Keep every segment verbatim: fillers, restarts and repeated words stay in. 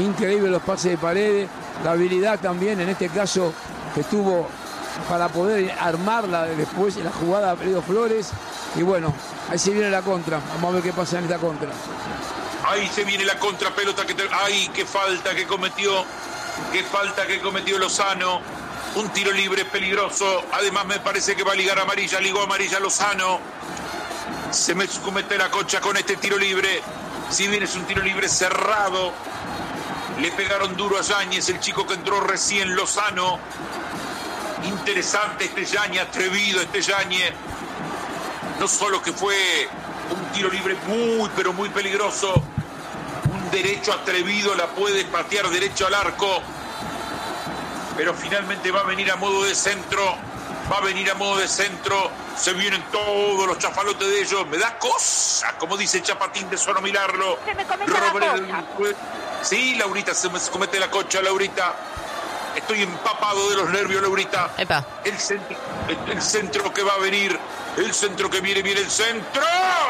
increíble los pases de Paredes, la habilidad también, en este caso, que tuvo para poder armarla después en la jugada de Leo Flores. Y bueno, ahí se viene la contra. Vamos a ver qué pasa en esta contra. Ahí se viene la contra pelota que te... ¡Ay, qué falta que cometió! ¡Qué falta que cometió Lozano! Un tiro libre peligroso. Además me parece que va a ligar amarilla. Ligó amarilla Lozano. Se me comete la cocha con este tiro libre. Si bien es un tiro libre cerrado, le pegaron duro a Yáñez, el chico que entró recién, Lozano. Interesante este Yáñez, atrevido este Yáñez. No solo que fue un tiro libre muy, pero muy peligroso. Un derecho atrevido, la puede patear derecho al arco. Pero finalmente va a venir a modo de centro. Va a venir a modo de centro. Se vienen todos los chafalotes de ellos. Me da cosa, como dice Chapatín de Solo Mirarlo. Se me comete Robert... la cocha. Sí, Laurita, se me comete la cocha, Laurita. Estoy empapado de los nervios, Laurita. Epa. El centro, el, el centro que va a venir. El centro que viene, viene el centro.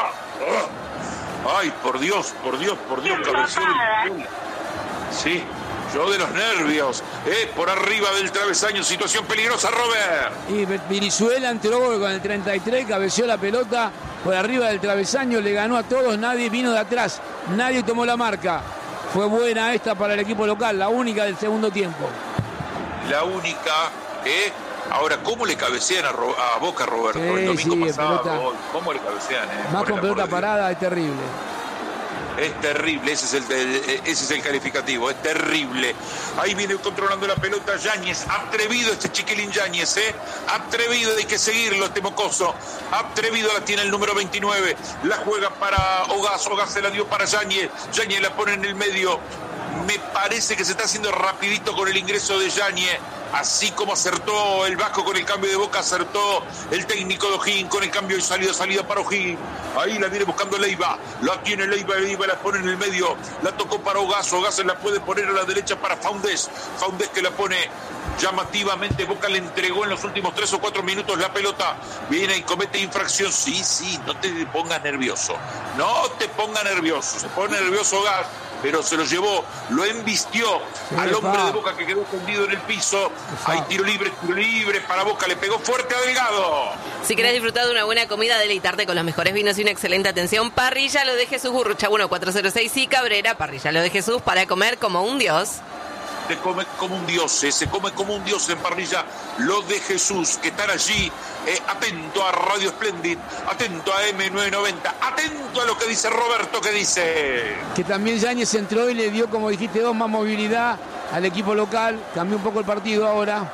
¡Oh! Ay, por Dios, por Dios, por Dios. Cabeceó el... Sí. Yo de los nervios, eh, por arriba del travesaño, situación peligrosa, Robert. Y Virizuela entró con el treinta y tres, cabeció la pelota por arriba del travesaño, le ganó a todos, nadie vino de atrás, nadie tomó la marca. Fue buena esta para el equipo local, la única del segundo tiempo. La única, ¿eh? Ahora, ¿cómo le cabecean a, Ro- a Boca, Roberto? Sí, el domingo sí, pasado, pelota... ¿cómo le cabecean? Eh? Más Por con el pelota amor de parada, Dios. es terrible. Es terrible, ese es el, el, ese es el calificativo, es terrible. Ahí viene controlando la pelota Yáñez, atrevido este chiquilín Yáñez, ¿eh? Atrevido, hay que seguirlo este mocoso. Atrevido, la tiene el número veintinueve, la juega para Ogaz, Ogaz se la dio para Yáñez, Yáñez la pone en el medio. Me parece que se está haciendo rapidito con el ingreso de Yáñez. Así como acertó el Vasco con el cambio de Boca, acertó el técnico de O'Higgins con el cambio de salida, salida para O'Higgins. Ahí la viene buscando Leiva, la tiene Leiva, Leiva la pone en el medio, la tocó para Ogaz, Ogaz la puede poner a la derecha para Faundés, Faundés que la pone llamativamente, Boca le entregó en los últimos tres o cuatro minutos la pelota, viene y comete infracción, sí, sí, no te pongas nervioso, no te pongas nervioso, se pone nervioso Ogaz, pero se lo llevó, lo embistió sí, al hombre pa. de Boca que quedó tendido en el piso. Hay tiro libre, tiro libre para Boca, le pegó fuerte a Delgado. Si querés disfrutar de una buena comida, deleitarte con los mejores vinos y una excelente atención, Parrilla Lo de Jesús, Urruchabuno cuatro cero seis y Cabrera, Parrilla Lo de Jesús, para comer como un dios. Se come como un dios, eh, se come como un dios en Parrilla Lo de Jesús, que están allí, eh, atento a Radio Splendid, atento a eme novecientos noventa, atento a lo que dice Roberto, que dice... Que también Yáñez entró y le dio, como dijiste vos, más movilidad al equipo local, cambió un poco el partido ahora.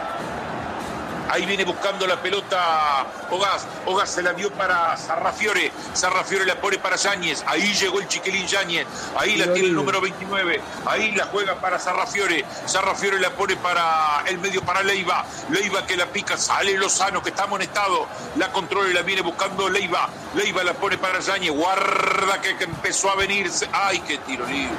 Ahí viene buscando la pelota Ogaz. Ogaz se la dio para Sarrafiore. Sarrafiore la pone para Yáñez. Ahí llegó el chiquilín Yáñez. Ahí la tiene el número veintinueve. Ahí la juega para Sarrafiore. Sarrafiore la pone para el medio para Leiva. Leiva que la pica. Sale Lozano que está amonestado. La controla y la viene buscando Leiva. Leiva la pone para Yáñez. Guarda que, que empezó a venirse. ¡Ay, qué tiro libre!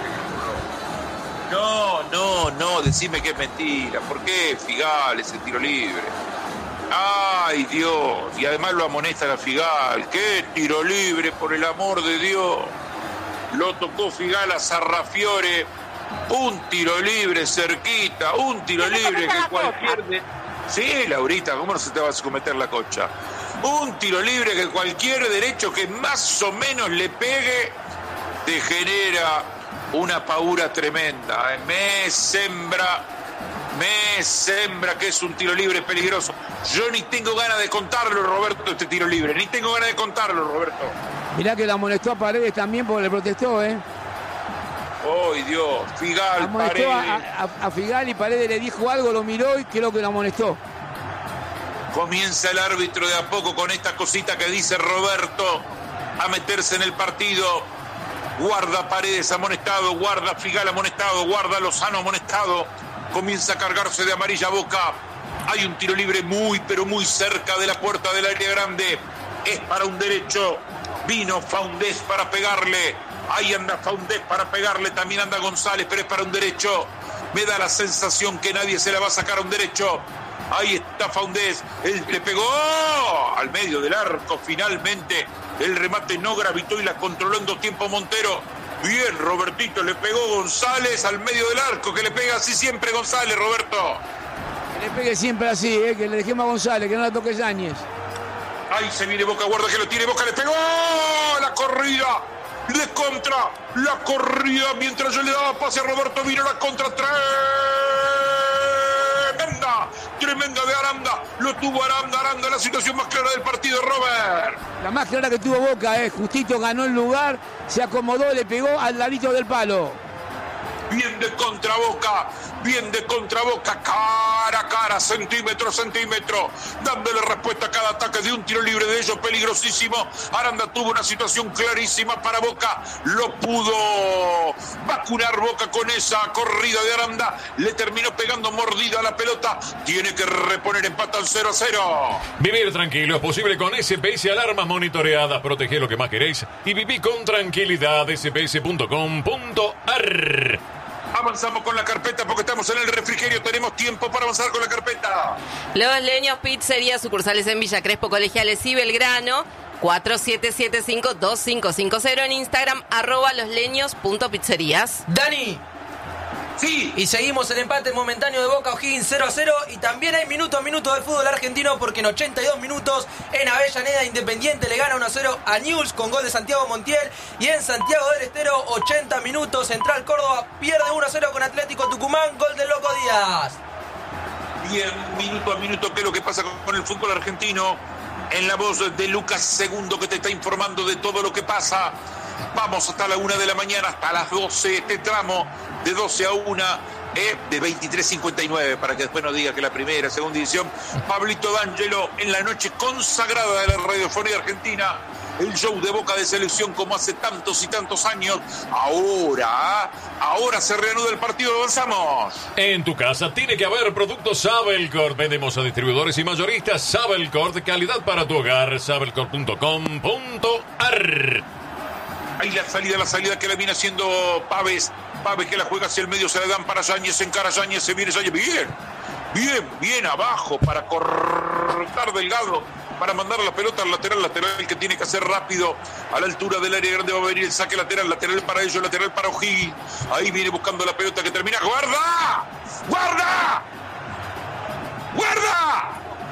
No, no, no. Decime que es mentira. ¿Por qué Figal ese tiro libre? ¡Ay, Dios! Y además lo amonesta la Figal. ¡Qué tiro libre, por el amor de Dios! Lo tocó Figal a Sarrafiore. Un tiro libre cerquita. Un tiro libre que cualquier... De... Sí, Laurita, ¿cómo no se te va a cometer la cocha? Un tiro libre que cualquier derecho que más o menos le pegue te genera una paura tremenda. Me sembra... Me sembra que es un tiro libre peligroso. Yo ni tengo ganas de contarlo, Roberto, este tiro libre. Ni tengo ganas de contarlo, Roberto. Mirá que la amonestó a Paredes también porque le protestó, ¿eh? ¡Ay, Dios! Figal, amonestó Paredes. A, a, a Figal y Paredes le dijo algo, lo miró y creo que lo amonestó. Comienza el árbitro de a poco con esta cosita que dice Roberto a meterse en el partido. Guarda Paredes amonestado, guarda Figal amonestado, guarda Lozano amonestado. Comienza a cargarse de amarilla Boca. Hay un tiro libre muy, pero muy cerca de la puerta del área grande. Es para un derecho. Vino Faundés para pegarle. Ahí anda Faundés para pegarle. También anda González, pero es para un derecho. Me da la sensación que nadie se la va a sacar a un derecho. Ahí está Faundés. Él le pegó al medio del arco. Finalmente el remate no gravitó y la controló en dos tiempos Montero. Bien, Robertito, le pegó González al medio del arco, que le pega así siempre González, Roberto. Que le pegue siempre así, eh, que le dejemos a González, que no la toque Yáñez. Ahí se viene Boca, guarda que lo tiene Boca, le pegó la corrida de contra, la corrida mientras yo le daba pase a Roberto, vino la contra, tremenda, tremenda de Aranda, lo tuvo Aranda, Aranda, la situación más clara del partido, Robert. La más clara que tuvo Boca, eh, justito ganó el lugar, se acomodó, le pegó al ladito del palo. Bien de contra Boca, bien de contra Boca, cara a cara, centímetro, centímetro, dándole respuesta a cada ataque de un tiro libre de ellos, peligrosísimo. Aranda tuvo una situación clarísima para Boca, lo pudo vacunar Boca con esa corrida de Aranda, le terminó pegando mordida a la pelota, tiene que reponer, empatan cero a cero. Vivir tranquilo es posible con S P S Alarmas Monitoreadas, protege lo que más queréis y viví con tranquilidad, s p s punto com punto a r. Avanzamos con la carpeta porque estamos en el refrigerio. Tenemos tiempo para avanzar con la carpeta. Los Leños Pizzería, sucursales en Villa Crespo, Colegiales y Belgrano. cuatro siete siete cinco, dos cinco cinco cero en Instagram, arroba losleños.pizzerías. Dani. Sí. Y seguimos el empate momentáneo de Boca O'Higgins cero a cero. Y también hay minuto a minuto del fútbol argentino, porque en ochenta y dos minutos en Avellaneda Independiente le gana uno a cero a Newell's con gol de Santiago Montiel. Y en Santiago del Estero, ochenta minutos, Central Córdoba pierde uno a cero con Atlético Tucumán, gol de Loco Díaz. Bien, minuto a minuto, ¿qué es lo que pasa con el fútbol argentino? En la voz de Lucas Segundo, que te está informando de todo lo que pasa. Vamos hasta la una de la mañana, hasta las doce, este tramo de doce a una, eh, de veintitrés cincuenta y nueve, para que después no diga que la primera, segunda edición. Pablito D'Angelo, en la noche consagrada de la radiofonía argentina, el show de Boca de selección como hace tantos y tantos años. Ahora, ahora se reanuda el partido, avanzamos. En tu casa tiene que haber productos Sabelcord. Vendemos a distribuidores y mayoristas Sabelcord, calidad para tu hogar, sabelcord punto com punto a r. Ahí la salida, la salida que la viene haciendo Paves. Paves que la juega hacia el medio, se la dan para Yáñez, encara Yáñez, se viene Yáñez. Bien, bien, bien abajo para cortar Delgado, para mandar la pelota al lateral, lateral que tiene que hacer rápido. A la altura del área grande va a venir el saque lateral, lateral para ellos, lateral para O'Higgins. Ahí viene buscando la pelota que termina. ¡Guarda! ¡Guarda! ¡Guarda!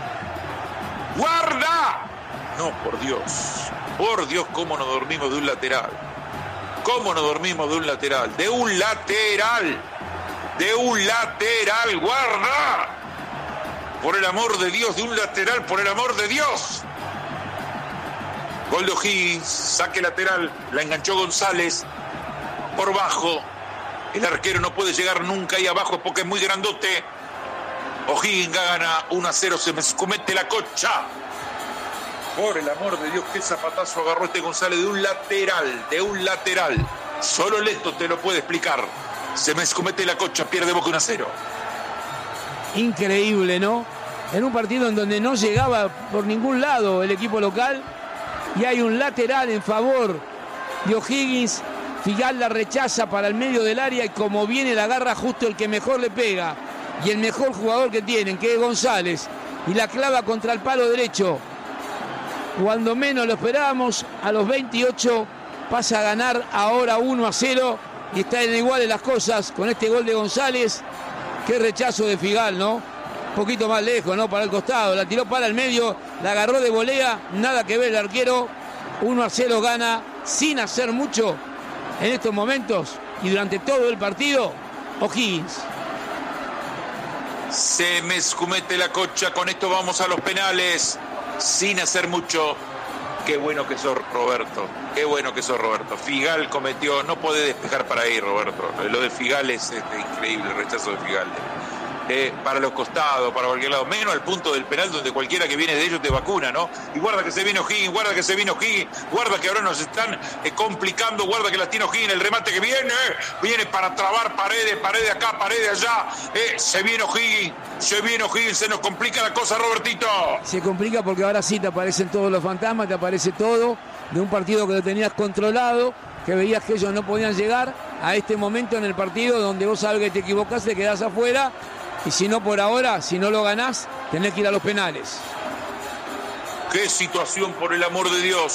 ¡Guarda! No, por Dios. Por Dios, cómo nos dormimos de un lateral. Cómo nos dormimos de un lateral. De un lateral. De un lateral. Guarda. Por el amor de Dios, de un lateral. Por el amor de Dios. Gol de O'Higgins. Saque lateral. La enganchó González. Por bajo. El arquero no puede llegar nunca ahí abajo porque es muy grandote. O'Higgins gana uno a cero. Se me comete la cocha. Por el amor de Dios, qué zapatazo agarró este González de un lateral, de un lateral. Solo Leto te lo puede explicar. Se me escomete la cocha, pierde Boca uno a cero. Increíble, ¿no? En un partido en donde no llegaba por ningún lado el equipo local y hay un lateral en favor de O'Higgins. Figal la rechaza para el medio del área y como viene la agarra justo el que mejor le pega y el mejor jugador que tienen, que es González, y la clava contra el palo derecho. Cuando menos lo esperábamos, a los veintiocho pasa a ganar ahora uno a cero y está en igual de las cosas con este gol de González. Qué rechazo de Figal, ¿no? Un poquito más lejos, ¿no? Para el costado, la tiró para el medio, la agarró de volea, nada que ver el arquero. uno a cero gana sin hacer mucho en estos momentos y durante todo el partido O'Higgins. Se me escumete la cocha, con esto vamos a los penales. Sin hacer mucho. Qué bueno que sos, Roberto. Qué bueno que sos, Roberto. Figal cometió, no puede despejar para ahí, Roberto. Lo de Figal es este, increíble, el rechazo de Figal. Eh, para los costados, para cualquier lado, menos al punto del penal donde cualquiera que viene de ellos te vacuna, ¿no? Y guarda que se viene O'Higgins, guarda que se viene O'Higgins, guarda que ahora nos están eh, complicando, guarda que la tiene O'Higgins, el remate que viene, viene para trabar paredes, paredes acá, paredes allá, eh, se viene O'Higgins, se viene O'Higgins, se nos complica la cosa, Robertito. Se complica porque ahora sí te aparecen todos los fantasmas, te aparece todo, de un partido que lo tenías controlado, que veías que ellos no podían llegar a este momento en el partido donde vos sabes que te equivocás, te quedás afuera. Y si no por ahora, si no lo ganás, tenés que ir a los penales. Qué situación, por el amor de Dios.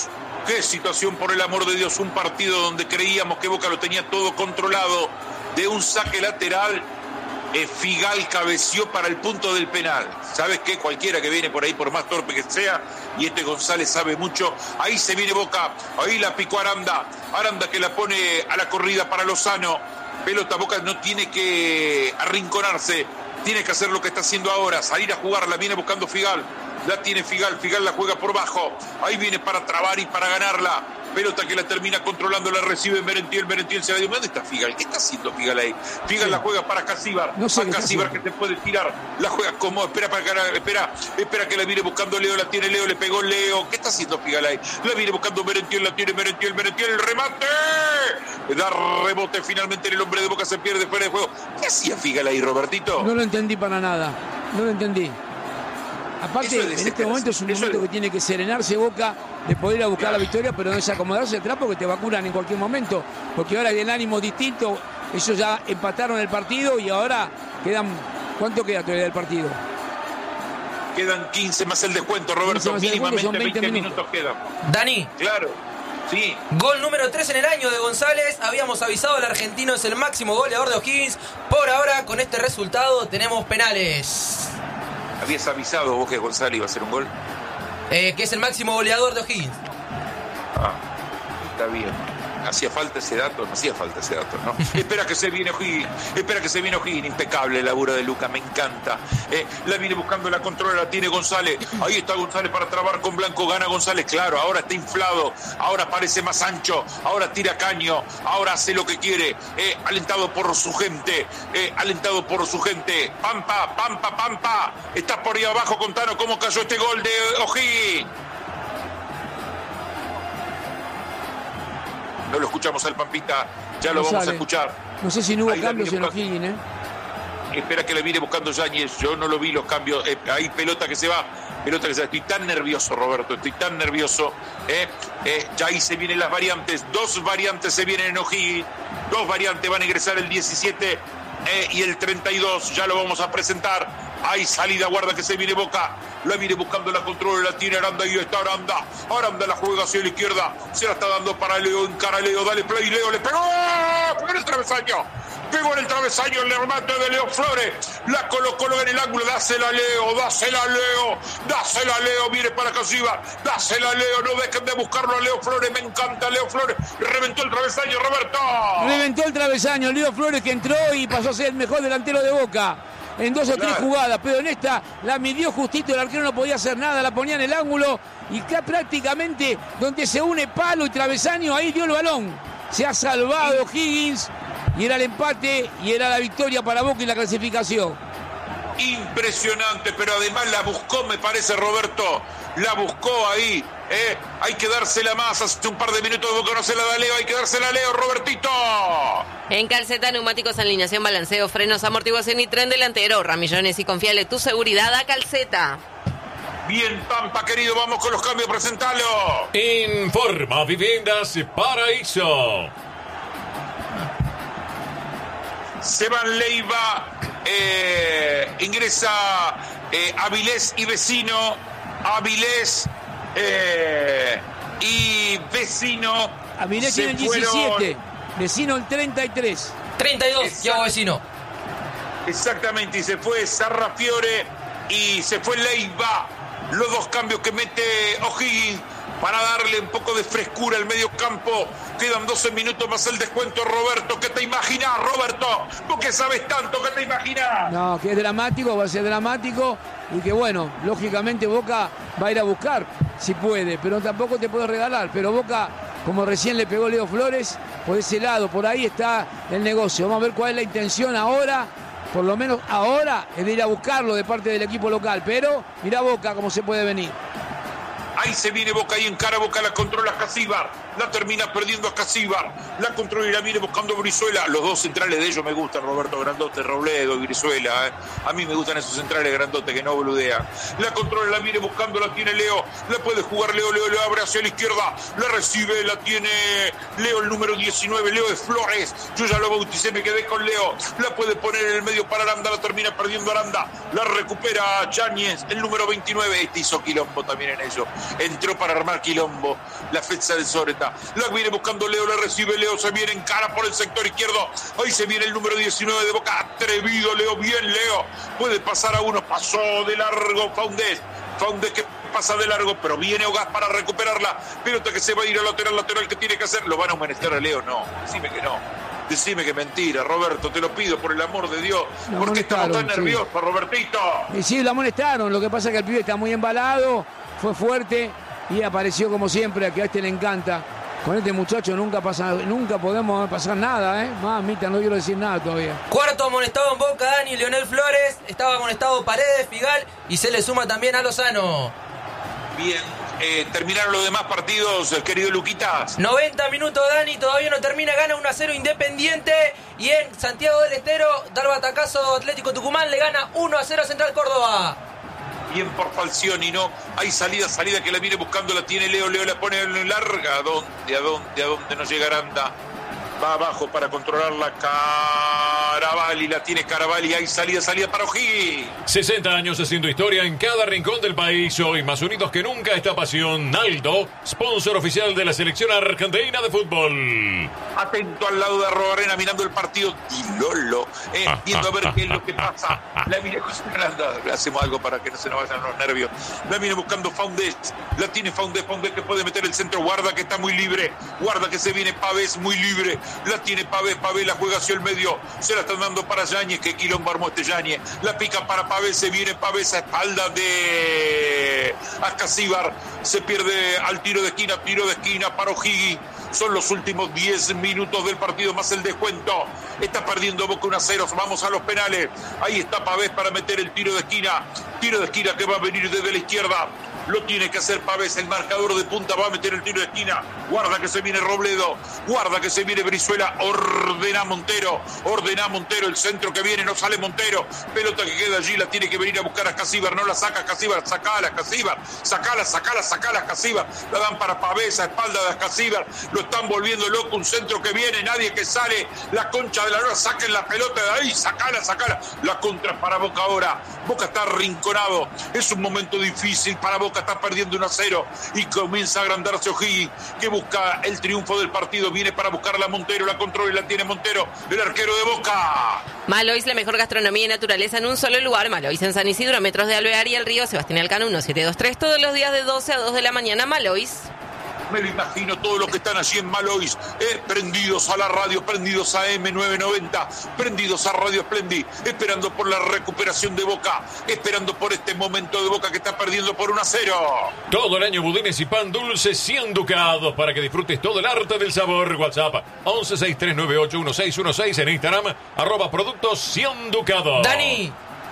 Qué situación, por el amor de Dios, un partido donde creíamos que Boca lo tenía todo controlado, de un saque lateral, eh, Figal cabeció para el punto del penal. ¿Sabes qué? Cualquiera que viene por ahí, por más torpe que sea, y este González sabe mucho, ahí se viene Boca, ahí la picó Aranda, Aranda que la pone a la corrida para Lozano, pelota, Boca no tiene que arrinconarse, tiene que hacer lo que está haciendo ahora, salir a jugar, la viene buscando Figal. La tiene Figal, Figal la juega por bajo. Ahí viene para trabar y para ganarla. Pelota que la termina controlando, la recibe Merentiel. Merentiel se la dio. ¿Dónde está Figal? ¿Qué está haciendo Figal ahí? Figal sí. La juega para Casíbar. No sé a Casíbar que te puede tirar. La juega como, espera para ganar, espera, espera que la viene buscando Leo, la tiene Leo, le pegó Leo. ¿Qué está haciendo Figal ahí? La viene buscando Merentiel, la tiene Merentiel, Merentiel, el remate. Da rebote finalmente en el hombre de Boca, se pierde fuera de juego. ¿Qué hacía Figal ahí, Robertito? No lo entendí para nada. No lo entendí. Aparte, en este momento es un momento que tiene que serenarse Boca, de poder ir a buscar la victoria, pero no desacomodarse atrás porque te vacunan en cualquier momento. Porque ahora hay el ánimo distinto. Ellos ya empataron el partido y ahora quedan... ¿Cuánto queda todavía del partido? Quedan quince más el descuento, Roberto. Mínimamente son veinte, veinte minutos. minutos quedan. Dani. Claro. Sí. Gol número tres en el año de González. Habíamos avisado, el argentino es el máximo goleador de O'Higgins. Por ahora, con este resultado, tenemos penales. ¿Habías avisado vos que González iba a hacer un gol? Eh, que es el máximo goleador de O'Higgins. Ah, está bien. ¿Hacía falta ese dato? No hacía falta ese dato, ¿no? Espera que se viene O'Higgins. Espera que se viene O'Higgins. Impecable el laburo de Luca, me encanta. Eh, la viene buscando la controla, la tiene González. Ahí está González para trabar con Blanco. Gana González, claro. Ahora está inflado. Ahora parece más ancho. Ahora tira caño. Ahora hace lo que quiere. Eh, alentado por su gente. Eh, alentado por su gente. Pampa, Pampa, Pampa. Estás por ahí abajo, Contano. ¿Cómo cayó este gol de O'Higgins? No lo escuchamos al Pampita, ya lo no vamos sale. a escuchar. No sé si no hubo Ahí cambios en buscando... O'Higgins, ¿eh? Espera que la viene buscando Yáñez, yo no lo vi los cambios. Eh, hay pelota que se va, pelota que se va. Estoy tan nervioso, Roberto, estoy tan nervioso. Eh, eh, ya ahí se vienen las variantes, dos variantes se vienen en O'Higgins, dos variantes van a ingresar el diecisiete eh, y el treinta y dos, ya lo vamos a presentar. Hay salida, guarda que se viene Boca. La viene buscando la control, la tiene Aranda y está Aranda. Aranda la juega hacia la izquierda. Se la está dando para Leo, encara Leo, dale play, Leo, le pegó. Pegó en el travesaño. Pegó en el travesaño el remate de Leo Flores. La colocó en el ángulo. Dásela a Leo, dásela a Leo. Dásela a Leo, viene para Casíbar. Dásela a Leo, no dejen de buscarlo a Leo Flores. Me encanta Leo Flores. Reventó el travesaño, Roberto. Reventó el travesaño. Leo Flores que entró y pasó a ser el mejor delantero de Boca en dos o tres claro. jugadas, pero en esta la midió justito, el arquero no podía hacer nada, la ponía en el ángulo y que prácticamente donde se une palo y travesaño, ahí dio el balón. Se ha salvado O'Higgins y era el empate y era la victoria para Boca y la clasificación. Impresionante, pero además la buscó, me parece, Roberto. La buscó ahí. Eh. Hay que dársela más. Hace un par de minutos Boca no se la da Leo. Hay que dársela a Leo, Robertito. En Calceta, neumáticos, alineación, balanceo, frenos, amortiguación y tren delantero. Ramillones y confiale tu seguridad a Calceta. Bien, Pampa, querido, vamos con los cambios, presentalo. Informa Viviendas Paraíso. Seban Leiva, eh, ingresa eh, Avilés y Vecino. Avilés eh, y Vecino. Avilés tiene el diecisiete, Vecino el treinta y tres. treinta y dos, Thiago Vecino. Exactamente, y se fue Sarrafiore y se fue Leiva. Los dos cambios que mete O'Higgins para darle un poco de frescura al medio campo. Quedan doce minutos más el descuento, Roberto. ¿Qué te imaginas, Roberto? ¿Vos que sabes tanto? ¿Qué te imaginas? No, que es dramático, va a ser dramático y que bueno, lógicamente Boca va a ir a buscar si puede, pero tampoco te puede regalar. Pero Boca, como recién le pegó Leo Flores, por ese lado, por ahí está el negocio. Vamos a ver cuál es la intención ahora. Por lo menos ahora es de ir a buscarlo de parte del equipo local. Pero mirá Boca cómo se puede venir. Ahí se viene Boca y encara Boca, la controla Casíbar. La termina perdiendo a Casíbar. La controla y la viene buscando Brizuela. Los dos centrales de ellos me gustan, Roberto, Grandote, Robledo y Brizuela. ¿eh? A mí me gustan esos centrales grandotes que no boludean. La controla, la viene buscando, la tiene Leo. La puede jugar Leo, Leo le abre hacia la izquierda. La recibe, la tiene Leo, el número diecinueve. Leo de Flores. Yo ya lo bauticé, me quedé con Leo. La puede poner en el medio para Aranda. La termina perdiendo Aranda. La recupera Yáñez, el número veintinueve. Este hizo quilombo también en ello. entró para armar quilombo. La fecha de Soreta. La viene buscando Leo, la recibe Leo, se viene en cara por el sector izquierdo. Ahí se viene el número diecinueve de Boca. Atrevido Leo, bien Leo. Puede pasar a uno, pasó de largo Faundés. Faundés que pasa de largo, pero viene Ogaz para recuperarla. Pelota que se va a ir al lateral, lateral que tiene que hacer. ¿Lo van a humanizar a Leo? No, decime que no. Decime que mentira, Roberto, te lo pido por el amor de Dios. ¿Por qué estamos tan nerviosos, sí, Robertito? Y sí, lo amonestaron, lo que pasa es que el pibe está muy embalado, fue fuerte y apareció como siempre, que a este le encanta. Con este muchacho nunca pasa, nunca podemos pasar nada, ¿eh? Mamita, no quiero decir nada todavía. Cuarto amonestado en Boca, Dani, Leonel Flores. Estaba amonestado Paredes, Figal y se le suma también a Lozano. Bien, eh, terminaron los demás partidos, querido Luquitas. noventa minutos, Dani, todavía no termina, gana uno a cero Independiente. Y en Santiago del Estero, dar batacazo Atlético Tucumán, le gana uno a cero a Central Córdoba. Bien por Falcioni, ¿no? Hay salida, salida que la viene buscando, la tiene Leo, Leo la pone larga. ¿A dónde, a dónde, a dónde no llega Aranda? Va abajo para controlarla Caravalli, la tiene Caravalli, hay salida, salida para O'Higgins. sesenta años haciendo historia en cada rincón del país, hoy más unidos que nunca esta pasión. Naldo, sponsor oficial de la selección argentina de fútbol. Atento al lado de Arrobarena mirando el partido y Lolo, eh, viendo a ver qué es lo que pasa. La mira le hacemos algo para que no se nos vayan los nervios. La viene buscando Faundés, la tiene Faundés, Faundés que puede meter el centro, guarda que está muy libre, guarda que se viene Pavés muy libre. La tiene Pavés, Pavés la juega hacia el medio. Se la están dando para Yáñez, que quilombo armó este Yáñez. La pica para Pavés, se viene Pavés a espalda de Ascasíbar. Se pierde al tiro de esquina, tiro de esquina para O'Higgins. Son los últimos diez minutos del partido más el descuento. Está perdiendo Boca uno a cero. Vamos a los penales. Ahí está Pavés para meter el tiro de esquina. Tiro de esquina que va a venir desde la izquierda. Lo tiene que hacer Pavés, el marcador de punta va a meter el tiro de esquina. Guarda que se viene Robledo, guarda que se viene Brizuela, ordena Montero, ordena Montero, el centro que viene, no sale Montero. Pelota que queda allí, la tiene que venir a buscar a Ascasíbar, no la saca Ascasíbar, sacala Ascasíbar, sacala, sacala, sacala Ascasíbar. La dan para Pavés, a espalda de Ascasíbar, lo están volviendo loco, un centro que viene, nadie que sale, la concha de la lora, saquen la pelota de ahí, sacala, sacala. La contra para Boca ahora, Boca está arrinconado, es un momento difícil para Boca. Está perdiendo uno a cero y comienza a agrandarse O'Higgins, que busca el triunfo del partido. Viene para buscarla a Montero, la controla y la tiene Montero, el arquero de Boca. Malois, la mejor gastronomía y naturaleza en un solo lugar. Malois en San Isidro, metros de Alvear y el río Sebastián Elcano, uno siete dos tres, todos los días de doce a dos de la mañana. Malois. Me lo imagino, todos los que están allí en Malois, eh, prendidos a la radio, prendidos a eme novecientos noventa, prendidos a Radio Splendid, esperando por la recuperación de Boca, esperando por este momento de Boca que está perdiendo por uno a cero. Todo el año budines y pan dulce, cien ducados para que disfrutes todo el arte del sabor. WhatsApp once sesenta y tres noventa y ocho dieciséis dieciséis, en Instagram arroba productos cien ducados. Dani.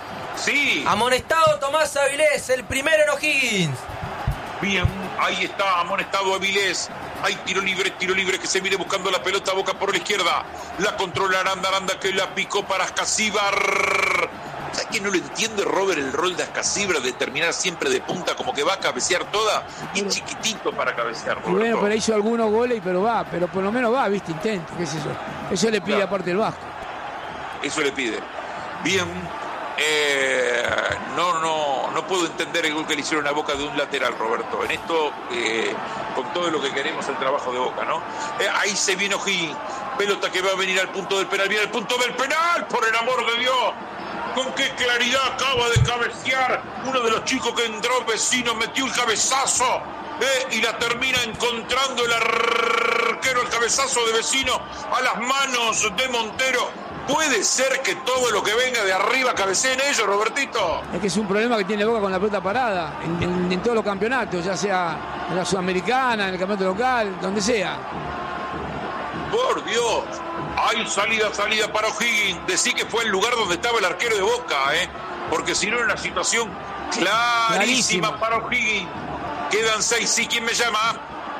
Sí. Amonestado Tomás Avilés, el primero en O'Higgins. Bien, ahí está, amonestado Avilés. Hay tiro libre, tiro libre que se viene buscando la pelota, Boca por la izquierda. La controla Aranda, Aranda que la picó para Ascasíbar. ¿Sabes que no lo entiende, Robert, el rol de Ascasíbar de terminar siempre de punta, como que va a cabecear toda y chiquitito para cabecear, Roberto? Bueno, pero hizo algunos goles, pero va, pero por lo menos va, viste, intenta, qué es eso. Eso le pide, claro, aparte el Vasco. Eso le pide. Bien. Eh, no, no, no puedo entender el gol que le hicieron a Boca de un lateral, Roberto. En esto, eh, con todo lo que queremos, el trabajo de Boca, ¿no? Eh, ahí se vino O'Higgins. Pelota que va a venir al punto del penal. Viene al punto del penal, por el amor de Dios. Con qué claridad acaba de cabecear uno de los chicos que entró, Vecino, metió el cabezazo. Eh, y la termina encontrando el arquero, el cabezazo de Vecino a las manos de Montero. ¿Puede ser que todo lo que venga de arriba cabeceen ellos, Robertito? Es que es un problema que tiene Boca con la pelota parada, en, en, en todos los campeonatos, ya sea en la Sudamericana, en el campeonato local, donde sea. Por Dios, hay salida, salida para O'Higgins. Decí que fue el lugar donde estaba el arquero de Boca, ¿eh? Porque si no era una situación clarísima, clarísima para O'Higgins. Quedan seis, sí, ¿quién me llama?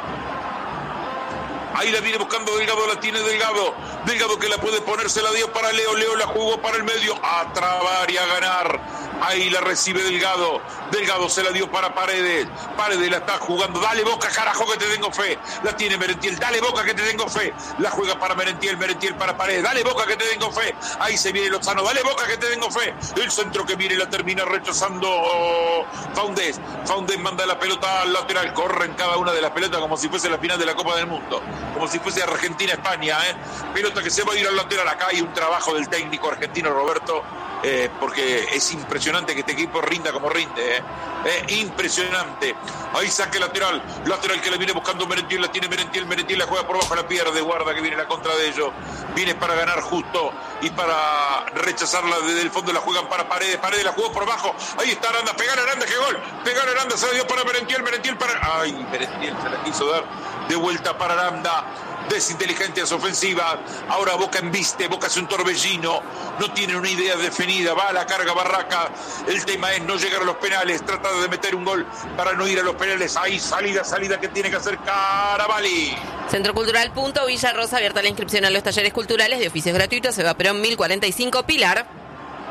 Ahí la viene buscando Delgado, la tiene Delgado. Delgado que la puede poner, se la dio para Leo. Leo la jugó para el medio. A trabar y a ganar. Ahí la recibe Delgado. Delgado se la dio para Paredes. Paredes la está jugando. Dale Boca, carajo, que te tengo fe. La tiene Merentiel. Dale Boca, que te tengo fe. La juega para Merentiel. Merentiel para Paredes. Dale Boca, que te tengo fe. Ahí se viene Lozano. Dale Boca, que te tengo fe. El centro que viene la termina rechazando oh, Faundés. Faundés manda la pelota al lateral. Corre en cada una de las pelotas como si fuese la final de la Copa del Mundo. Como si fuese Argentina-España. ¿eh? Pelota que se va a ir al lateral. Acá hay un trabajo del técnico argentino Roberto. Eh, porque es impresionante que este equipo rinda como rinde, eh. Eh, impresionante. Ahí saque lateral, lateral que la viene buscando Merentiel, la tiene Merentiel, Merentiel la juega por abajo, la pierde, guarda que viene la contra de ellos, viene para ganar justo y para rechazarla desde el fondo, la juegan para Paredes, Paredes la jugó por abajo, ahí está Aranda, pegar Aranda, que gol, pegar Aranda, se la dio para Merentiel, Merentiel para, ay, Merentiel se la quiso dar de vuelta para Aranda. Desinteligencias ofensivas, ahora Boca embiste, Boca es un torbellino, no tiene una idea definida, va a la carga Barraca, el tema es no llegar a los penales, trata de meter un gol para no ir a los penales, ahí salida, salida que tiene que hacer Caravalli. Centro Cultural Punto Villa Rosa, abierta la inscripción a los talleres culturales de oficios gratuitos, Eva Perón mil cuarenta y cinco, Pilar.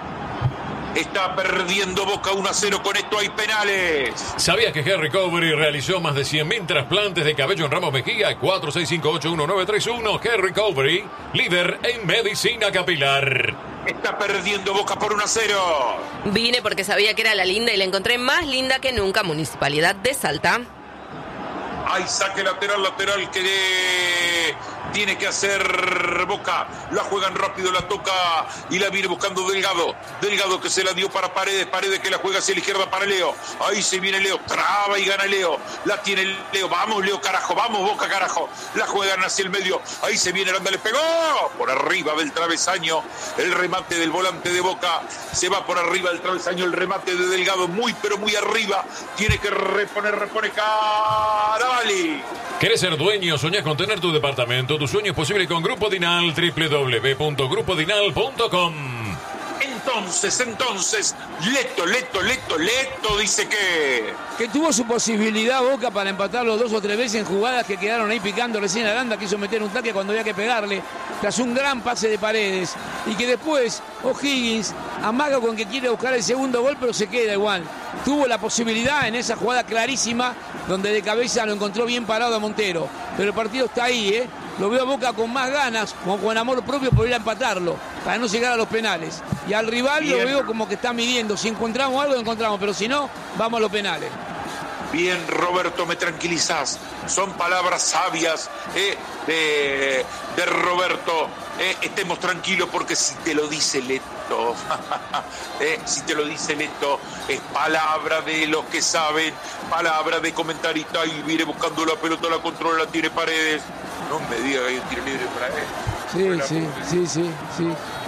Está perdiendo Boca uno a cero, con esto hay penales. ¿Sabías que Hair Recovery realizó más de cien mil trasplantes de cabello en Ramos Mejía? cuatro seis cinco ocho uno nueve tres uno. Hair Recovery, líder en medicina capilar. Está perdiendo Boca por uno a cero. Vine porque sabía que era la linda y la encontré más linda que nunca. Municipalidad de Salta. Hay saque lateral, lateral que de... tiene que hacer Boca. La juegan rápido, la toca y la viene buscando Delgado. Delgado que se la dio para Paredes. Paredes que la juega hacia la izquierda para Leo. Ahí se viene Leo. Traba y gana Leo. La tiene Leo. Vamos, Leo, carajo. Vamos, Boca, carajo. La juegan hacia el medio. Ahí se viene Aranda. Le pegó por arriba del travesaño. El remate del volante de Boca. Se va por arriba del travesaño. El remate de Delgado. Muy, pero muy arriba. Tiene que reponer, repone Caravalli. ¿Querés ser dueño? ¿Soñás con tener tu departamento? Tu sueño es posible con Grupo Dinal, doble u doble u doble u punto grupo dinal punto com. Entonces, entonces, Leto, Leto, Leto, Leto dice que... Que tuvo su posibilidad Boca para empatarlo dos o tres veces en jugadas que quedaron ahí picando. Recién Aranda quiso meter un taque cuando había que pegarle, tras un gran pase de Paredes. Y que después O'Higgins amaga con que quiere buscar el segundo gol, pero se queda igual. Tuvo la posibilidad en esa jugada clarísima, donde de cabeza lo encontró bien parado a Montero. Pero el partido está ahí, ¿eh? Lo veo a Boca con más ganas, con, con amor propio por ir a empatarlo, para no llegar a los penales. Y al rival bien. Lo veo como que está midiendo. Si encontramos algo, lo encontramos, pero si no, vamos a los penales. Bien, Roberto, me tranquilizás. Son palabras sabias eh, de, de Roberto. Eh, estemos tranquilos porque si te lo dice Leto, eh, si te lo dice Leto, es palabra de los que saben, palabra de comentarista. Y viene buscando la pelota, la controla, la tiene Paredes. No me diga que hay un tiro libre para él. Sí, sí, sí, sí, sí.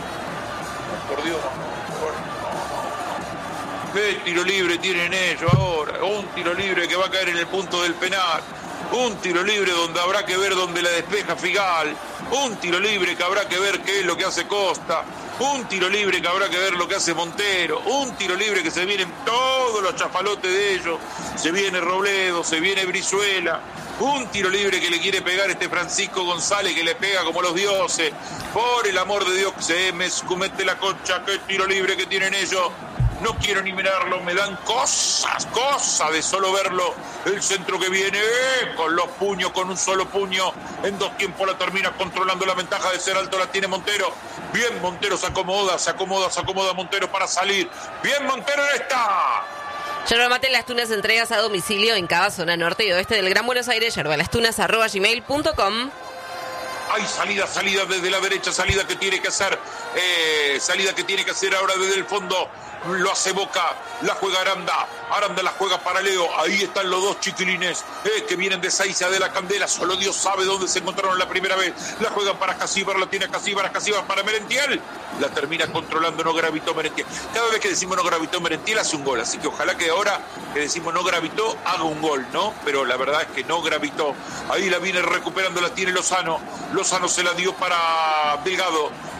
Por Dios. ¿Qué tiro libre tienen ellos ahora? Un tiro libre que va a caer en el punto del penal. Un tiro libre donde habrá que ver dónde la despeja Figal. Un tiro libre que habrá que ver qué es lo que hace Costa. Un tiro libre que habrá que ver lo que hace Montero. Un tiro libre que se vienen todos los chafalotes de ellos. Se viene Robledo, se viene Brizuela. Un tiro libre que le quiere pegar este Francisco González, que le pega como los dioses. Por el amor de Dios, se me escumete la concha. Qué tiro libre que tienen ellos. No quiero ni mirarlo, me dan cosas, cosas de solo verlo. El centro que viene eh, con los puños, con un solo puño. En dos tiempos la termina controlando, la ventaja de ser alto la tiene Montero. Bien, Montero se acomoda, se acomoda, se acomoda Montero para salir. Bien, Montero en esta. Yerba Mate Las Tunas, entregas a domicilio en cada zona norte y oeste del Gran Buenos Aires. Yerbalastunas arroba gmail punto com. Hay salida, salida desde la derecha, salida que tiene que hacer, eh, salida que tiene que hacer ahora desde el fondo. Lo hace Boca, la juega Aranda, Aranda la juega para Leo, ahí están los dos chiquilines eh, que vienen de Saiza de la Candela, solo Dios sabe dónde se encontraron la primera vez, la juegan para Casíbar, la tiene Casíbar, Casíbar para Merentiel, la termina controlando, no gravitó Merentiel. Cada vez que decimos no gravitó Merentiel hace un gol, así que ojalá que ahora que decimos no gravitó haga un gol, ¿no? Pero la verdad es que no gravitó, ahí la viene recuperando, la tiene Lozano, Lozano se la dio para Delgado,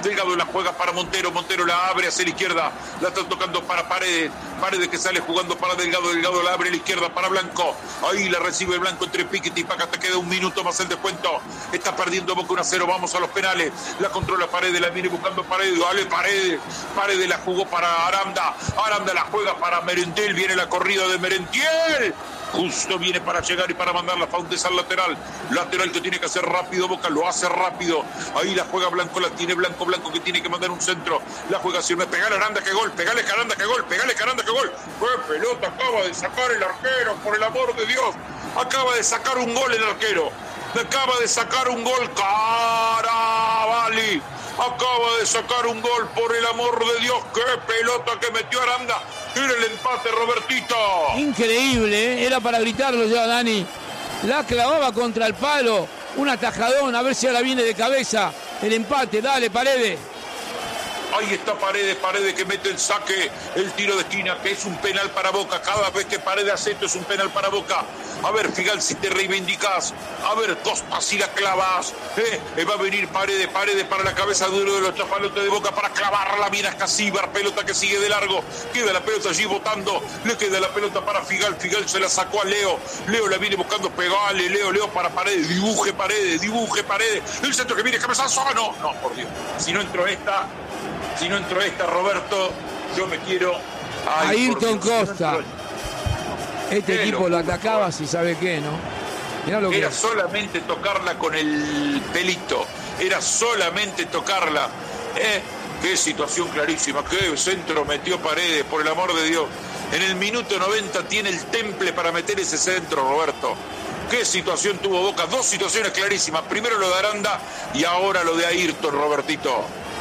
Delgado la juega para Montero, Montero la abre hacia la izquierda, la está tocando para Paredes, Paredes que sale jugando para Delgado, Delgado la abre a la izquierda para Blanco, ahí la recibe Blanco entre Piquete y Paca, te queda un minuto más el descuento, está perdiendo Boca uno a cero, vamos a los penales, la controla Paredes, la viene buscando Paredes, dale Paredes, Paredes la jugó para Aranda, Aranda la juega para Merentiel, viene la corrida de Merentiel, justo viene para llegar y para mandar la Faundes al lateral, lateral que tiene que hacer rápido Boca, lo hace rápido, ahí la juega Blanco, la tiene Blanco, Blanco que tiene que mandar un centro, la juega si me pegale Aranda que gol, pegale Aranda que gol, pegale Aranda que gol, qué pelota acaba de sacar el arquero, por el amor de Dios, acaba de sacar un gol el arquero, acaba de sacar un gol Caravali, acaba de sacar un gol, por el amor de Dios, qué pelota que metió Aranda, era el empate Robertito. Increíble, ¿eh? Era para gritarlo ya Dani, la clavaba contra el palo, un atajadón, a ver si ahora viene de cabeza el empate, dale Paredes. Ahí está Paredes, Paredes que mete el saque, el tiro de esquina, que es un penal para Boca. Cada vez que Paredes hace esto es un penal para Boca. A ver, Figal, si te reivindicas. A ver, Costa, si la clavas. Eh, va a venir Paredes, Paredes para la cabeza duro de los chapalotes de Boca para clavarla bien a Escasíbar. Pelota que sigue de largo. Queda la pelota allí botando. Le queda la pelota para Figal. Figal se la sacó a Leo. Leo la viene buscando. Pegale, Leo, Leo para Paredes. Dibuje Paredes, dibuje Paredes. El centro que viene, cabezazo. No, no, por Dios. Si no entró esta... Si no entró esta, Roberto, yo me quiero... Ay, Ayrton Costa. Si no este qué equipo locura, lo atacaba, si sabe qué, ¿no? Mirá lo que Era es. solamente tocarla con el pelito. Era solamente tocarla. ¿Eh? Qué situación clarísima. Qué centro metió Paredes, por el amor de Dios. En el minuto noventa tiene el temple para meter ese centro, Roberto. Qué situación tuvo Boca. Dos situaciones clarísimas. Primero lo de Aranda y ahora lo de Ayrton, Robertito.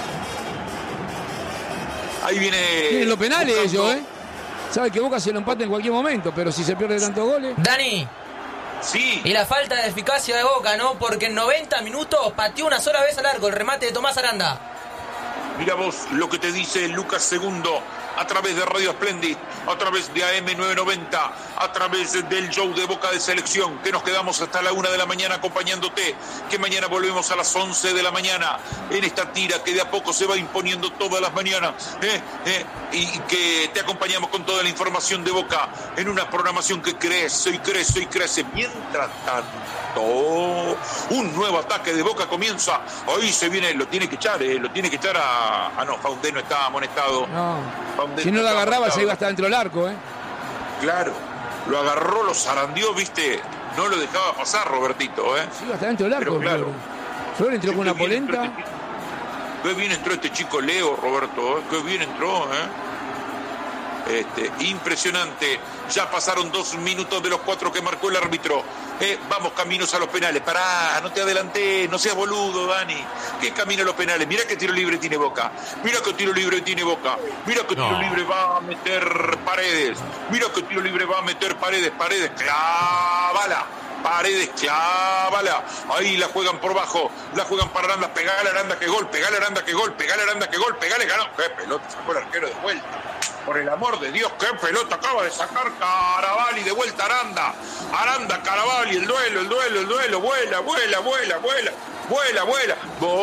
Ahí viene... Tienen los penales buscando... ellos, ¿eh? Sabe que Boca se lo empata en cualquier momento, pero si se pierde tantos goles... Dani. Sí. Y la falta de eficacia de Boca, ¿no? Porque en noventa minutos pateó una sola vez al arco el remate de Tomás Aranda. Mira vos lo que te dice Lucas Segundo a través de Radio Splendid, a través de A M nueve noventa, a través del show de Boca de Selección, que nos quedamos hasta la una de la mañana acompañándote, que mañana volvemos a las once de la mañana en esta tira que de a poco se va imponiendo todas las mañanas, ¿eh? ¿Eh? y que te acompañamos con toda la información de Boca en una programación que crece y crece y crece. Mientras tanto, un nuevo ataque de Boca comienza. Ahí se viene, lo tiene que echar, ¿eh? lo tiene que echar a... Ah, no, Faundé no está amonestado. No. Si no lo agarraba, se iba hasta dentro del arco, ¿eh? Claro, lo agarró, lo zarandeó, viste, no lo dejaba pasar, Robertito, ¿eh? Se iba hasta dentro del arco, pero claro. Flor entró con una polenta. Este, qué bien entró este chico Leo, Roberto, ¿eh? Qué bien entró, ¿eh? Este, impresionante. Ya pasaron dos minutos de los cuatro que marcó el árbitro. Eh, vamos caminos a los penales. Pará, no te adelanté, no seas boludo, Dani. ¿Qué camino a los penales? Mira qué tiro libre tiene Boca. Mira qué tiro libre tiene Boca. Mira qué tiro No. libre va a meter Paredes. Mira qué tiro libre va a meter Paredes. Paredes, clávala. Paredes, clávala. Ahí la juegan por bajo. La juegan para Aranda. Pegale a Aranda que gol. Pegale a Aranda que gol. Pegale a Aranda que gol. Pegale, ganó. Qué pelota sacó el arquero de vuelta. Por el amor de Dios, qué pelota acaba de sacar Caravali de vuelta Aranda. Aranda, Caravali, el duelo, el duelo, el duelo. Vuela, vuela, vuela, vuela. Vuela, vuela.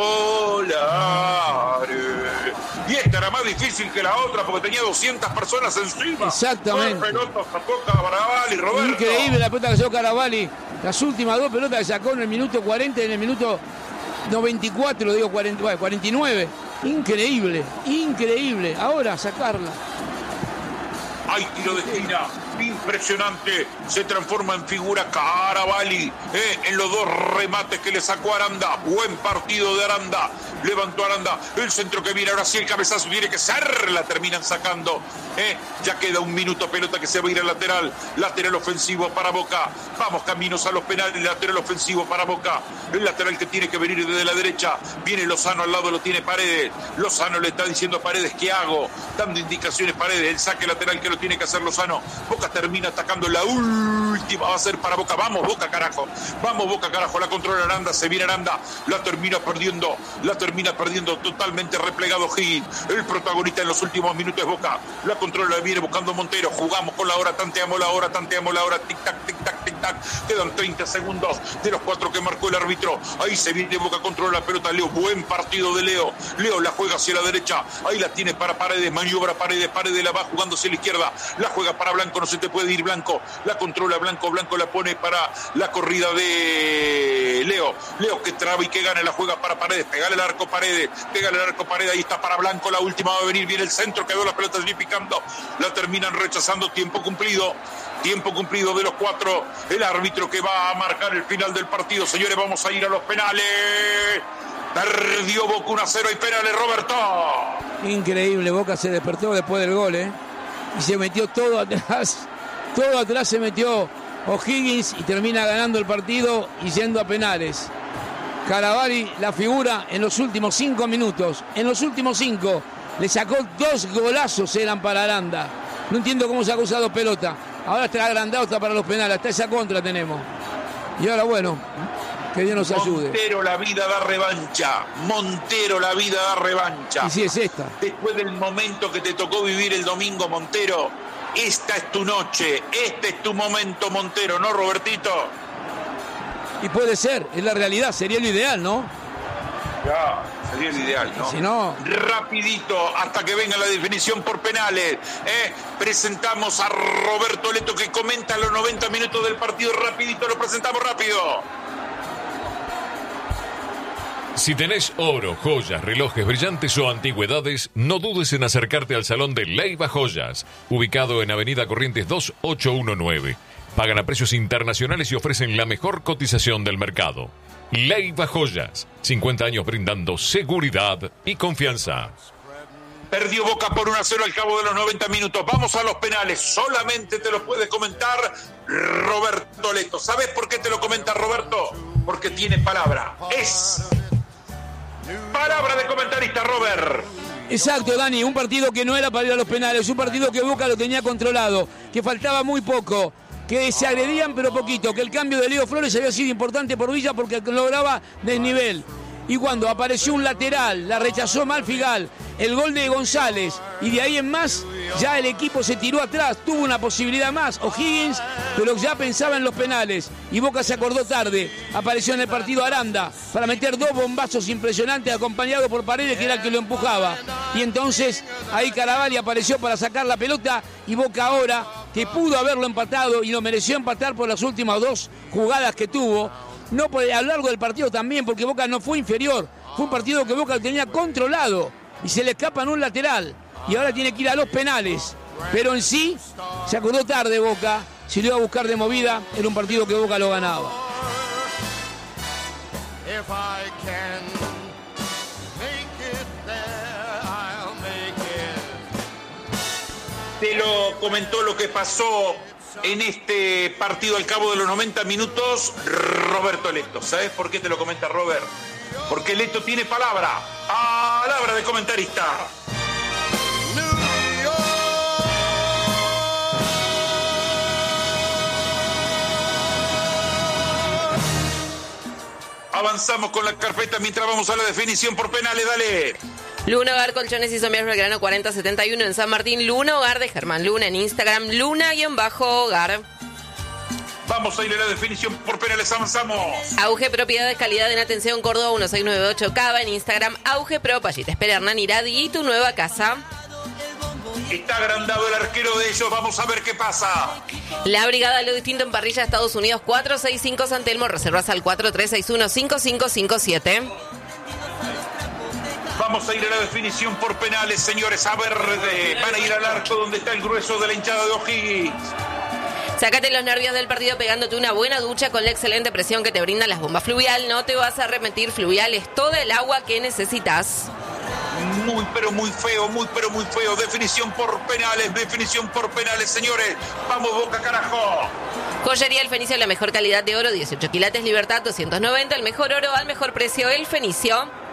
Volar. Y esta era más difícil que la otra porque tenía doscientas personas encima. Exactamente. Qué pelota sacó Caravali, Roberto. Increíble la pelota que sacó Caravali. Las últimas dos pelotas que sacó en el minuto cuarenta y en el minuto noventa y cuatro, digo cuarenta, bueno, cuarenta y nueve. Increíble, increíble. Ahora sacarla. Hay tiro de esquina, impresionante, se transforma en figura Caravali, eh, en los dos remates que le sacó Aranda, buen partido de Aranda, levantó Aranda, el centro que viene, ahora sí el cabezazo tiene que ser, la terminan sacando, eh, ya queda un minuto, pelota que se va a ir al lateral, lateral ofensivo para Boca, vamos caminos a los penales, lateral ofensivo para Boca, el lateral que tiene que venir desde la derecha, viene Lozano al lado, lo tiene Paredes, Lozano le está diciendo a Paredes, ¿qué hago? Dando indicaciones Paredes, el saque lateral que lo tiene que hacer Lozano. Boca termina atacando la última, va a ser para Boca. Vamos Boca, carajo. Vamos Boca, carajo. La controla Aranda, se viene Aranda. La termina perdiendo, la termina perdiendo totalmente replegado Higgins. El protagonista en los últimos minutos es Boca. La controla, viene buscando Montero. Jugamos con la hora, tanteamos la hora, tanteamos la hora. Tic tac, tic tac, tic tac. Quedan treinta segundos de los cuatro que marcó el árbitro. Ahí se viene Boca, controla la pelota. Leo, buen partido de Leo. Leo la juega hacia la derecha. Ahí la tiene para Paredes. Maniobra Paredes. Paredes la va jugando hacia la izquierda. La juega para Blanco. No se te puede ir Blanco. La controla Blanco. Blanco la pone para la corrida de Leo. Leo que traba y que gana. La juega para Paredes. Pegale el arco Paredes. Pégale el arco Paredes. Ahí está para Blanco. La última va a venir. Viene el centro. Quedó la pelota allí picando. La terminan rechazando. Tiempo cumplido. Tiempo cumplido de los cuatro. El árbitro que va a marcar el final del partido. Señores, vamos a ir a los penales. Perdió Boca uno a cero y penales, Roberto. Increíble, Boca se despertó después del gol, ¿eh? Y se metió todo atrás. Todo atrás se metió O'Higgins y termina ganando el partido y yendo a penales. Caravari, la figura en los últimos cinco minutos. En los últimos cinco le sacó dos golazos, eran para Aranda. No entiendo cómo sacó esa dos pelota. Ahora está agrandado, está para los penales. Hasta esa contra tenemos. Y ahora, bueno, que Dios nos ayude. Montero, la vida da revancha. Montero, la vida da revancha. Y sí, es esta. Después del momento que te tocó vivir el domingo, Montero, esta es tu noche. Este es tu momento, Montero, ¿no, Robertito? Y puede ser, es la realidad, sería lo ideal, ¿no? Ya, sería el ideal, ¿no? Si no... Rapidito, hasta que venga la definición por penales. ¿eh? Presentamos a Roberto Leto, que comenta los noventa minutos del partido. Rapidito, lo presentamos rápido. Si tenés oro, joyas, relojes brillantes o antigüedades, no dudes en acercarte al Salón de Leiva Joyas, ubicado en Avenida Corrientes dos ocho uno nueve. Pagan a precios internacionales y ofrecen la mejor cotización del mercado. Leiva Joyas, cincuenta años brindando seguridad y confianza. Perdió Boca por uno a cero al cabo de los noventa minutos. Vamos a los penales. Solamente te lo puede comentar Roberto Leto. ¿Sabes por qué te lo comenta Roberto? Porque tiene palabra. Es palabra de comentarista, Robert. Exacto, Dani. Un partido que no era para ir a los penales. Un partido que Boca lo tenía controlado. Que faltaba muy poco. Que se agredían pero poquito, que el cambio de Leo Flores había sido importante por Villa porque lograba desnivel. Y cuando apareció un lateral, la rechazó mal Figal, el gol de González, y de ahí en más, ya el equipo se tiró atrás, tuvo una posibilidad más, O'Higgins, pero ya pensaba en los penales, y Boca se acordó tarde, apareció en el partido Aranda, para meter dos bombazos impresionantes, acompañado por Paredes, que era el que lo empujaba, y entonces ahí Caravalli apareció para sacar la pelota, y Boca ahora, que pudo haberlo empatado, y lo mereció empatar por las últimas dos jugadas que tuvo, no por, a lo largo del partido también, porque Boca no fue inferior. Fue un partido que Boca lo tenía controlado y se le escapa en un lateral. Y ahora tiene que ir a los penales. Pero en sí, se acordó tarde Boca. Si lo iba a buscar de movida, era un partido que Boca lo ganaba. Te lo comentó lo que pasó en este partido al cabo de los noventa minutos, Roberto Leto. ¿Sabes por qué te lo comenta Robert? Porque Leto tiene palabra, palabra de comentarista. Avanzamos con la carpeta mientras vamos a la definición por penales, dale. Luna Hogar, Colchones y Somiers Belgrano cuarenta setenta y uno en San Martín. Luna Hogar de Germán Luna en Instagram. Luna-Hogar. Vamos a ir a la definición por penales, avanzamos. Auge Propiedades, calidad en atención, Córdoba uno seis nueve ocho Cava en Instagram. Auge Pro, allí te espera Hernán Iradi y tu nueva casa. Está agrandado el arquero de ellos, vamos a ver qué pasa. La Brigada Lo Distinto en Parrilla, Estados Unidos, cuatro seis cinco San Telmo. Reservas al cuatro tres seis uno cinco cinco cinco siete. Vamos a ir a la definición por penales, señores. A ver, eh, van a ir al arco donde está el grueso de la hinchada de O'Higgins. Sácate los nervios del partido pegándote una buena ducha con la excelente presión que te brindan las bombas Fluvial. No te vas a arrepentir, Fluvial es todo el agua que necesitas. Muy, pero muy feo, muy, pero muy feo. Definición por penales, definición por penales, señores. Vamos, Boca, carajo. Joyería El Fenicio, la mejor calidad de oro, dieciocho quilates, Libertad doscientos noventa. El mejor oro al mejor precio, El Fenicio.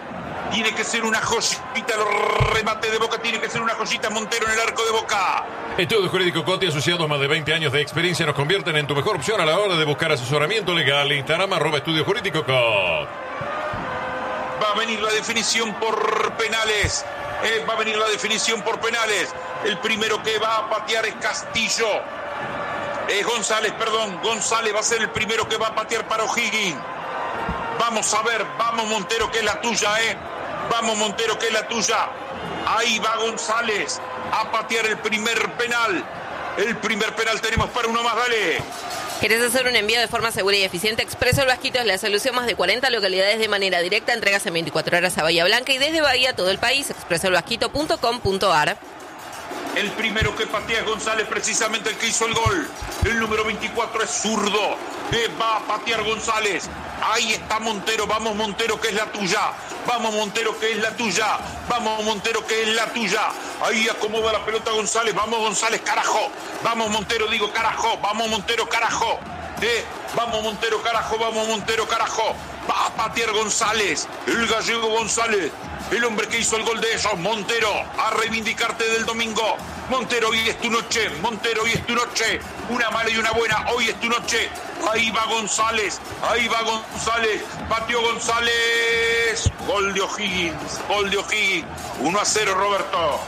Tiene que ser una joyita el remate de Boca. Tiene que ser una joyita Montero en el arco de Boca. Estudio Jurídico Coti, asociados más de veinte años de experiencia, nos convierten en tu mejor opción a la hora de buscar asesoramiento legal. Instagram, arroba Estudio Jurídico Coti. Va a venir la definición por penales. Eh, va a venir la definición por penales. El primero que va a patear es Castillo. Es González, perdón. González va a ser el primero que va a patear para O'Higgins. Vamos a ver, vamos Montero, que es la tuya, ¿eh? Vamos Montero, que es la tuya. Ahí va González a patear el primer penal. El primer penal tenemos para uno más, dale. ¿Querés hacer un envío de forma segura y eficiente? Expreso El Vasquito es la solución. Más de cuarenta localidades de manera directa. Entregas en veinticuatro horas a Bahía Blanca y desde Bahía a todo el país. expreso el vasquito punto com punto a r. El primero que patea es González, precisamente el que hizo el gol. El número veinticuatro es zurdo. Eh, va a patear González. Ahí está Montero. Vamos Montero, que es la tuya. Vamos Montero, que es la tuya. Vamos Montero, que es la tuya. Ahí acomoda la pelota González. Vamos González, carajo. Vamos Montero, digo carajo. Vamos Montero, carajo. Eh, vamos Montero, carajo. Vamos Montero, carajo. Va a patear González. El gallego González. El hombre que hizo el gol de ellos, Montero, a reivindicarte del domingo. Montero, hoy es tu noche. Montero, hoy es tu noche. Una mala y una buena, hoy es tu noche. Ahí va González, ahí va González. Pateó González. Gol de O'Higgins, gol de O'Higgins. uno a cero, Roberto.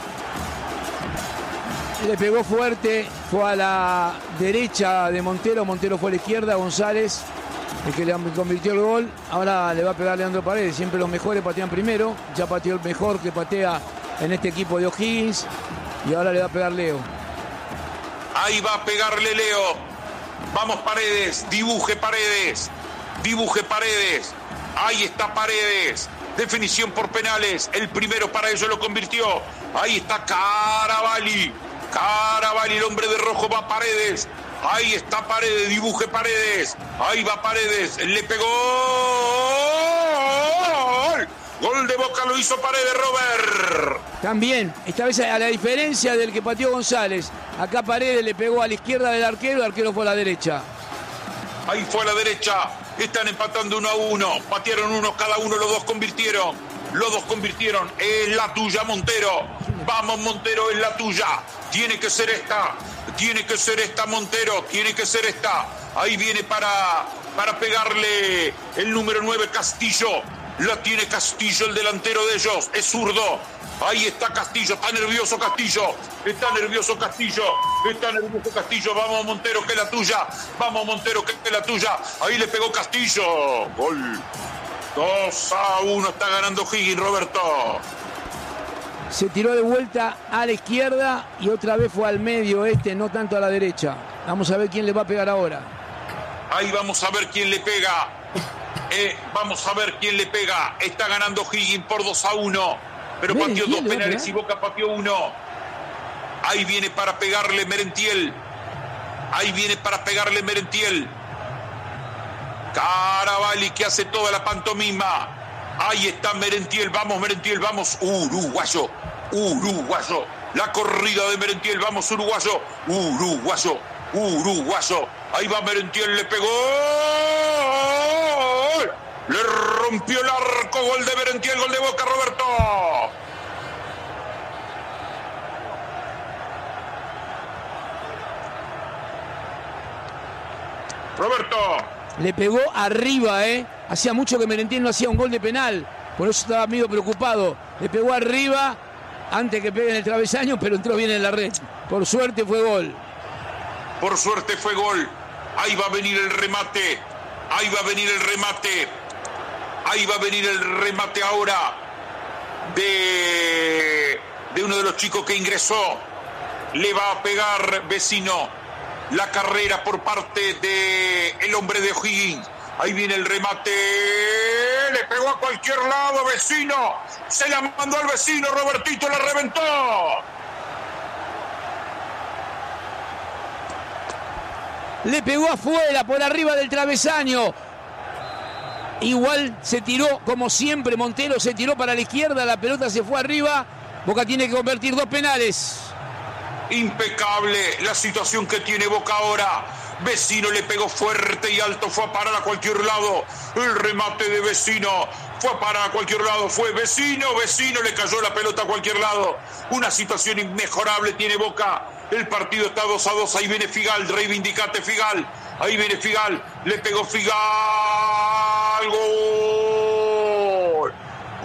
Le pegó fuerte, fue a la derecha de Montero. Montero fue a la izquierda, González, el que le convirtió el gol. Ahora le va a pegar Leandro Paredes. Siempre los mejores patean primero. Ya pateó el mejor que patea en este equipo de O'Higgins. Y ahora le va a pegar Leo. Ahí va a pegarle Leo. Vamos Paredes. Dibuje Paredes. Dibuje Paredes. Ahí está Paredes. Definición por penales. El primero para ello lo convirtió. Ahí está Caravalli. Caravalli, el hombre de rojo, va a Paredes. Ahí está Paredes, dibuje Paredes. Ahí va Paredes, le pegó. ¡Gol! Gol de Boca, lo hizo Paredes, Robert. También, esta vez a la diferencia del que pateó González. Acá Paredes le pegó a la izquierda del arquero, el arquero fue a la derecha. Ahí fue a la derecha. Están empatando uno a uno. Patearon uno cada uno, los dos convirtieron. Los dos convirtieron. Es la tuya, Montero. Vamos, Montero, es la tuya. Tiene que ser esta. Tiene que ser esta, Montero. Tiene que ser esta. Ahí viene para, para pegarle el número nueve, Castillo. La tiene Castillo, el delantero de ellos. Es zurdo. Ahí está Castillo. Está nervioso Castillo. Está nervioso Castillo. Está nervioso Castillo. Vamos, Montero, que es la tuya. Vamos, Montero, que es la tuya. Ahí le pegó Castillo. Gol. dos a uno. Está ganando Higgins, Roberto. Se tiró de vuelta a la izquierda y otra vez fue al medio este, no tanto a la derecha. Vamos a ver quién le va a pegar ahora. Ahí vamos a ver quién le pega. Eh, vamos a ver quién le pega. Está ganando Higgins por dos a uno. Pero pateó dos penales y Boca pateó uno. Ahí viene para pegarle Merentiel. Ahí viene para pegarle Merentiel. Caravalli, que hace toda la pantomima. Ahí está Merentiel, vamos Merentiel, vamos uruguayo, uruguayo, la corrida de Merentiel, vamos uruguayo, uruguayo, uruguayo, ahí va Merentiel, le pegó, le rompió el arco, gol de Merentiel, gol de Boca, Roberto. Roberto. Le pegó arriba, ¿eh? Hacía mucho que Merentiel no hacía un gol de penal. Por eso estaba medio preocupado. Le pegó arriba antes que pegue en el travesaño, pero entró bien en la red. Por suerte fue gol. Por suerte fue gol. Ahí va a venir el remate. Ahí va a venir el remate. Ahí va a venir el remate ahora de, de uno de los chicos que ingresó. Le va a pegar Vecino. La carrera por parte de el hombre de O'Higgins. Ahí viene el remate. Le pegó a cualquier lado, Vecino. Se la mandó al Vecino, Robertito la reventó. Le pegó afuera, por arriba del travesaño. Igual se tiró, como siempre, Montero se tiró para la izquierda. La pelota se fue arriba. Boca tiene que convertir dos penales. Impecable la situación que tiene Boca ahora. Vecino le pegó fuerte y alto, fue a parar a cualquier lado. El remate de Vecino fue para cualquier lado, fue vecino, vecino, le cayó la pelota a cualquier lado. Una situación inmejorable tiene Boca. El partido está dos a dos, ahí viene Figal, reivindicate Figal. Ahí viene Figal, le pegó Figal. Gol.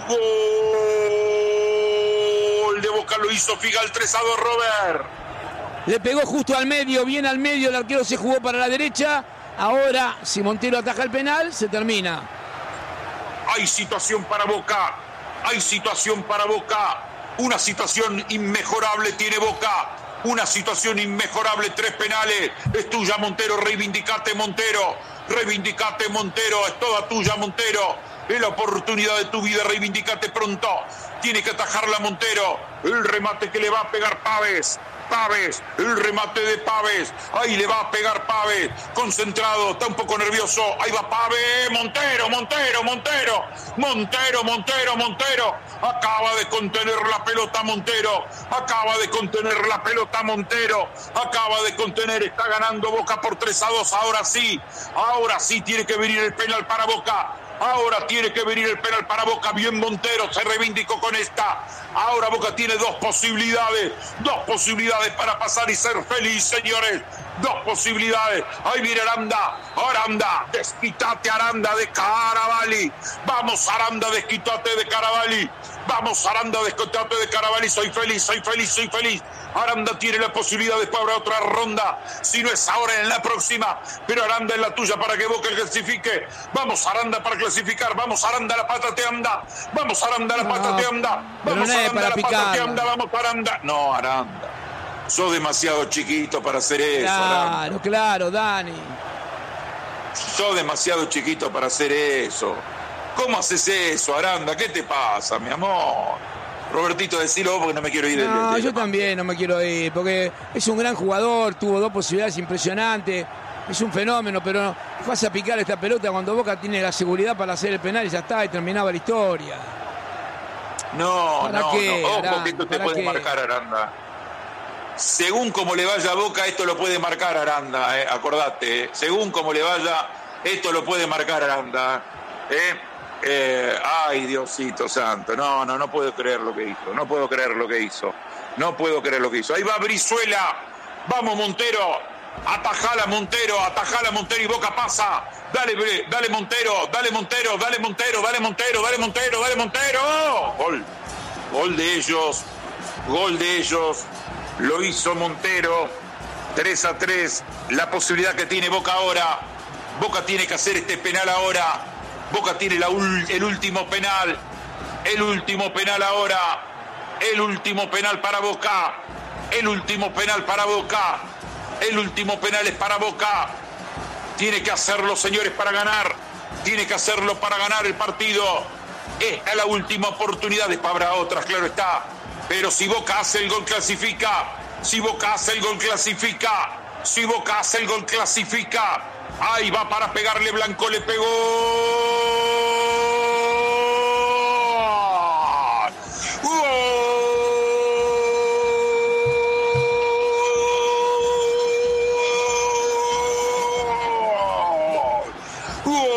Gol de Boca, lo hizo Figal, tres a dos, Robert. Le pegó justo al medio, bien al medio, el arquero se jugó para la derecha. Ahora, si Montero ataja el penal, se termina. Hay situación para Boca, hay situación para Boca. Una situación inmejorable tiene Boca. Una situación inmejorable, tres penales. Es tuya, Montero, reivindicate, Montero. Reivindicate, Montero, es toda tuya, Montero. Es la oportunidad de tu vida, reivindicate pronto. Tiene que atajarla Montero. El remate que le va a pegar Paves. Paves, el remate de Paves. Ahí le va a pegar Paves. Concentrado, está un poco nervioso. Ahí va Paves. Montero, Montero, Montero. Montero, Montero, Montero. Acaba de contener la pelota Montero. Acaba de contener la pelota Montero. Acaba de contener. Está ganando Boca por tres a dos. Ahora sí. Ahora sí tiene que venir el penal para Boca. Ahora tiene que venir el penal para Boca. Bien Montero, se reivindicó con esta. Ahora Boca tiene dos posibilidades. Dos posibilidades para pasar y ser feliz, señores. Dos posibilidades. Ahí viene Aranda. Aranda, desquítate Aranda de Caravalli. Vamos Aranda, desquítate de Caravalli. Vamos Aranda, desquítate de Caravalli. Soy feliz, soy feliz, soy feliz. Aranda tiene la posibilidad después habrá otra ronda. Si no es ahora, en la próxima. Pero Aranda es la tuya para que Boca clasifique. Vamos Aranda para clasificar. Vamos Aranda, la pata te anda. Vamos Aranda, la pata te anda. Vamos Aranda, la pata te anda. Vamos Aranda. No, Aranda. Sos demasiado chiquito para hacer eso. Claro, Aranda. claro, Dani. Sos demasiado chiquito para hacer eso. ¿Cómo haces eso, Aranda? ¿Qué te pasa, mi amor? Robertito, decilo porque no me quiero ir. No, del, del, yo también no me quiero ir, porque es un gran jugador, tuvo dos posibilidades impresionantes, es un fenómeno, pero vas a picar esta pelota cuando Boca tiene la seguridad para hacer el penal y ya está, y terminaba la historia. No, ¿Para no, qué, no. Ojo Aranda? que esto te ¿Para puede qué? marcar, Aranda. Según como le vaya a Boca, esto lo puede marcar Aranda, eh. Acordate, eh. Según como le vaya, esto lo puede marcar Aranda, eh. Eh, ay, Diosito santo, no, no, no puedo creer lo que hizo, no puedo creer lo que hizo, no puedo creer lo que hizo. Ahí va Brizuela, vamos Montero, atajala Montero, atajala Montero y Boca pasa. Dale, dale Montero, dale Montero, dale Montero, dale Montero, dale Montero, dale Montero. Gol, gol de ellos, gol de ellos, lo hizo Montero, tres a tres, la posibilidad que tiene Boca ahora. Boca tiene que hacer este penal ahora. Boca tiene la ul- el último penal, el último penal ahora, el último penal para Boca, el último penal para Boca, el último penal es para Boca. Tiene que hacerlo, señores, para ganar, tiene que hacerlo para ganar el partido. Esta es la última oportunidad, después habrá otras, claro está, pero si Boca hace el gol clasifica, si Boca hace el gol clasifica, si Boca hace el gol clasifica. Ahí va para pegarle Blanco, le pegó. ¡Gol! ¡Gol!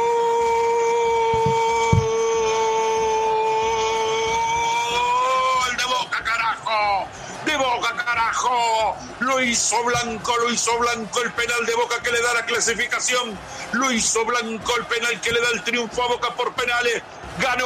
¡De Boca, carajo! ¡De Boca, carajo! Lo hizo Blanco, lo hizo Blanco, el penal de Boca que le da la clasificación. Lo hizo Blanco, el penal que le da el triunfo a Boca por penales. Ganó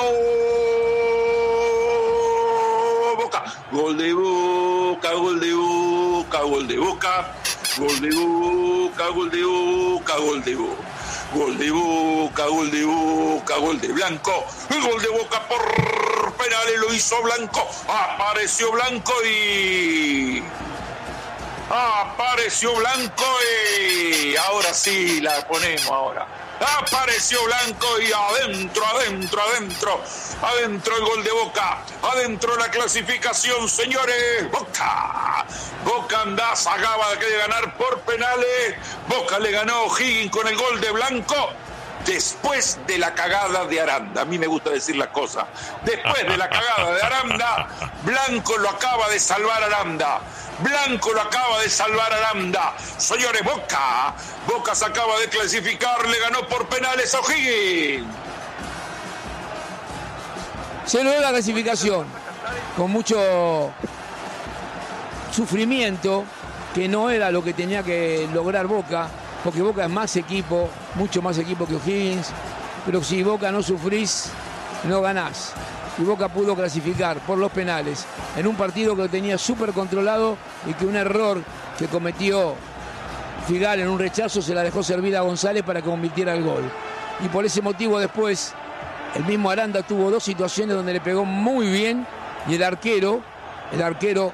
Boca. Gol de Boca, gol de Boca, gol de Boca. Gol de Boca, gol de Boca, gol de Boca. Gol de Boca, gol de Boca, gol de Blanco. El gol de Boca por penales lo hizo Blanco. Apareció Blanco y... Apareció Blanco y ahora sí la ponemos ahora. Apareció Blanco y adentro, adentro, adentro, adentro el gol de Boca, adentro la clasificación, señores. Boca, Boca andás, acaba de ganar por penales. Boca le ganó a O'Higgins con el gol de Blanco. Después de la cagada de Aranda, a mí me gusta decir las cosas. Después de la cagada de Aranda, Blanco lo acaba de salvar Aranda. Blanco lo acaba de salvar Aranda. Señores, Boca, Boca se acaba de clasificar, le ganó por penales a O'Higgins. Se logró la clasificación con mucho sufrimiento, que no era lo que tenía que lograr Boca, porque Boca es más equipo, mucho más equipo que O'Higgins, pero si Boca no sufrís, no ganás. Y Boca pudo clasificar por los penales en un partido que lo tenía súper controlado y que un error que cometió Figal en un rechazo se la dejó servir a González para que convirtiera el gol. Y por ese motivo después el mismo Aranda tuvo dos situaciones donde le pegó muy bien y el arquero, el arquero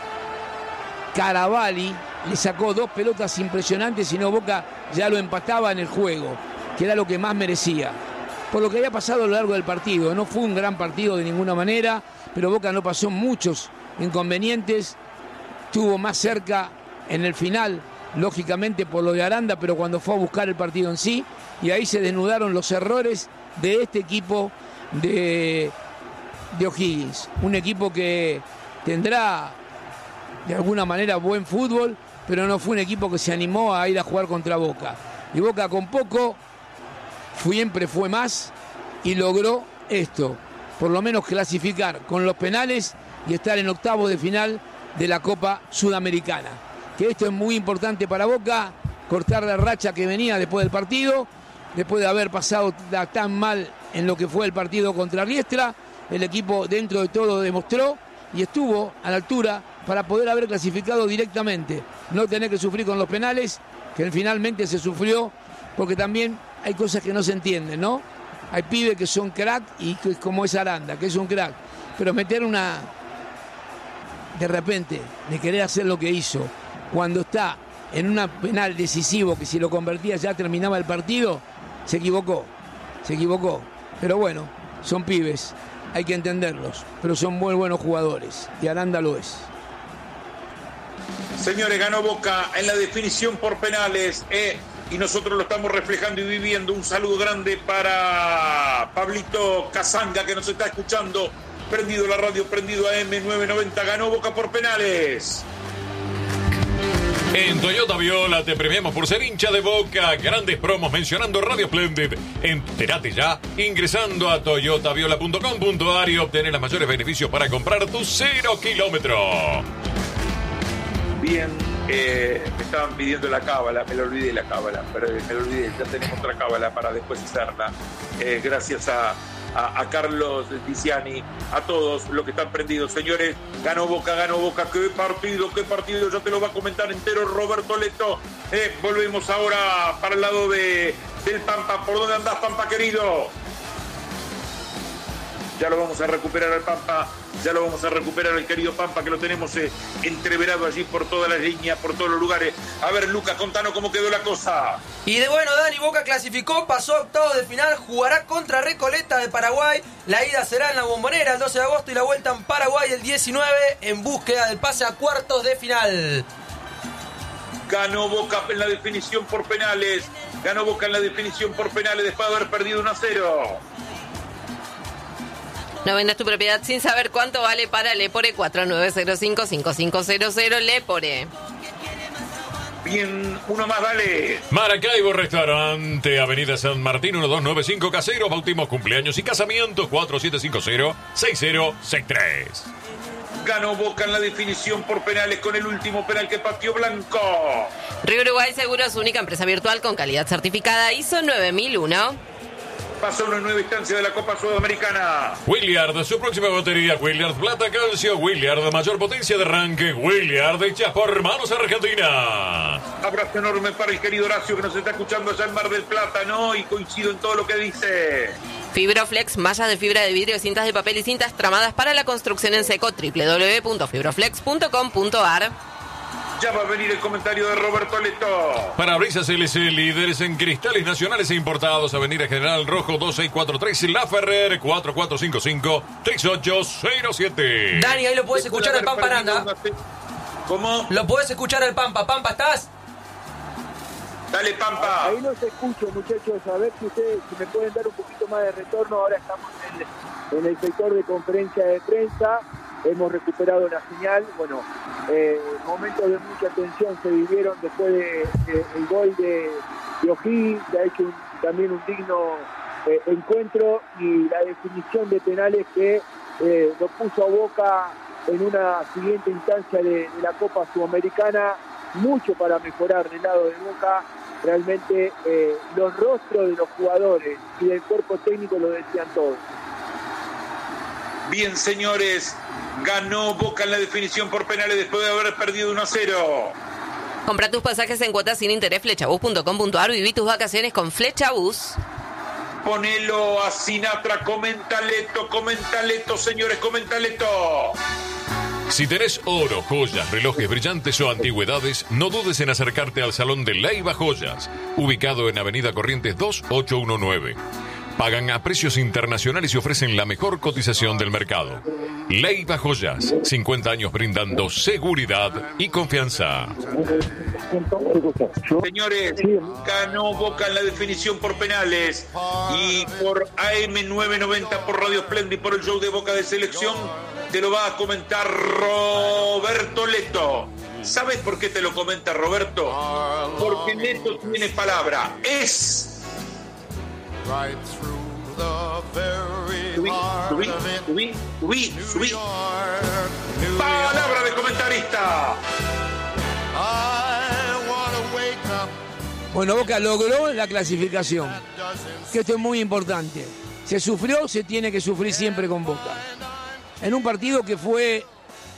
Caravalli le sacó dos pelotas impresionantes y no Boca ya lo empataba en el juego, que era lo que más merecía. Por lo que había pasado a lo largo del partido, no fue un gran partido de ninguna manera, pero Boca no pasó muchos inconvenientes, estuvo más cerca en el final, lógicamente por lo de Aranda, pero cuando fue a buscar el partido en sí, y ahí se desnudaron los errores de este equipo de, de O'Higgins. Un equipo que tendrá de alguna manera buen fútbol, pero no fue un equipo que se animó a ir a jugar contra Boca. Y Boca con poco siempre fue más y logró esto, por lo menos clasificar con los penales y estar en octavos de final de la Copa Sudamericana. Que esto es muy importante para Boca, cortar la racha que venía después del partido, después de haber pasado tan mal en lo que fue el partido contra Riestra. El equipo dentro de todo demostró y estuvo a la altura para poder haber clasificado directamente, no tener que sufrir con los penales, que finalmente se sufrió, porque también hay cosas que no se entienden, ¿no? Hay pibes que son crack y que, como es Aranda, que es un crack, pero meter una, de repente, de querer hacer lo que hizo, cuando está en un penal decisivo, que si lo convertía ya terminaba el partido, se equivocó, se equivocó, pero bueno, son pibes, hay que entenderlos, pero son muy buenos jugadores, y Aranda lo es. Señores, ganó Boca en la definición por penales, eh, y nosotros lo estamos reflejando y viviendo. Un saludo grande para Pablito Casanga, que nos está escuchando, prendido la radio, prendido a M novecientos noventa, ganó Boca por penales. En Toyota Viola te premiamos por ser hincha de Boca. Grandes promos mencionando Radio Splendid. Entérate ya ingresando a toyota viola punto com punto a r y obtener los mayores beneficios para comprar tu cero kilómetro. Bien, eh, me estaban pidiendo la cábala, me lo olvidé la cábala, pero me lo olvidé, ya tenemos otra cábala para después hacerla. Eh, gracias a, a, a Carlos Tiziani, a todos los que están prendidos. Señores, ganó Boca, ganó Boca, qué partido, qué partido, ya te lo va a comentar entero Roberto Leto. Eh, volvemos ahora para el lado de, del Pampa. ¿Por dónde andás, Pampa querido? Ya lo vamos a recuperar al Pampa, ya lo vamos a recuperar al querido Pampa, que lo tenemos eh, entreverado allí por todas las líneas, por todos los lugares. A ver, Lucas, contanos cómo quedó la cosa. Y de bueno, Dani, Boca clasificó, pasó a octavos de final, jugará contra Recoleta de Paraguay. La ida será en la Bombonera el doce de agosto y la vuelta en Paraguay el diecinueve, en búsqueda del pase a cuartos de final. Ganó Boca en la definición por penales, ganó Boca en la definición por penales después de haber perdido uno a cero. No vendas tu propiedad sin saber cuánto vale para Lepore. Cuatro nueve cero cinco cinco cinco cero cero Lepore. Bien, uno más, dale. Maracaibo Restaurante, Avenida San Martín, uno dos nueve cinco, Caseros, bautismos, cumpleaños y casamientos, cuatro siete cinco cero seis cero seis tres. Ganó Boca en la definición por penales con el último penal que pateó Blanco. Río Uruguay Seguros, única empresa virtual con calidad certificada I S O nueve mil uno. Pasó una nueva instancia de la Copa Sudamericana. Williard, su próxima batería, Williard Plata Calcio, Williard, mayor potencia de arranque, Williard, hechas por manos Argentina. Abrazo enorme para el querido Horacio que nos está escuchando allá en Mar del Plata, ¿no? Y coincido en todo lo que dice. Fibroflex, mallas de fibra de vidrio, cintas de papel y cintas tramadas para la construcción en seco, doble u doble u doble u punto fibroflex punto com punto a r. Ya va a venir el comentario de Roberto Leto. Parabrisas L C, líderes en cristales nacionales e importados. Avenida General Rojo dos seis cuatro tres, La Ferrer cuatro cuatro cinco cinco, tres ocho cero siete. Dani, ahí lo puedes escuchar al Pampa Aranda. ¿Cómo? Lo puedes escuchar al Pampa. Pampa, ¿estás? Dale, Pampa. Ahí los escucho, muchachos. A ver si ustedes si me pueden dar un poquito más de retorno. Ahora estamos en el, en el sector de conferencia de prensa. Hemos recuperado la señal. Bueno, eh, momentos de mucha tensión se vivieron después del de, de, el gol de, de O'Higgins, que ha hecho un, también un digno eh, encuentro y la definición de penales que eh, lo puso a Boca en una siguiente instancia de, de la Copa Sudamericana. Mucho para mejorar del lado de Boca. Realmente eh, los rostros de los jugadores y del cuerpo técnico lo decían todos. Bien, señores, ganó Boca en la definición por penales después de haber perdido uno a cero. Compra tus pasajes en cuotas sin interés, flechabús punto com punto ar, viví tus vacaciones con Flechabús. Ponelo a Sinatra, comentaleto, comentaleto, señores, comentaleto. Si tenés oro, joyas, relojes brillantes o antigüedades, no dudes en acercarte al Salón de Leiva Joyas, ubicado en Avenida Corrientes dos ocho uno nueve. Pagan a precios internacionales y ofrecen la mejor cotización del mercado. Leiva Joyas, cincuenta años brindando seguridad y confianza. Señores, ganó Boca en la definición por penales y por A M novecientos noventa, por Radio Splendid, por el show de Boca de Selección, te lo va a comentar Roberto Leto. ¿Sabes por qué te lo comenta Roberto? Porque Leto tiene palabra. Es... Subí, subí, subí, subí, subí. Palabra de comentarista. Bueno, Boca logró la clasificación, que esto es muy importante. Se sufrió, se tiene que sufrir siempre con Boca. En un partido que fue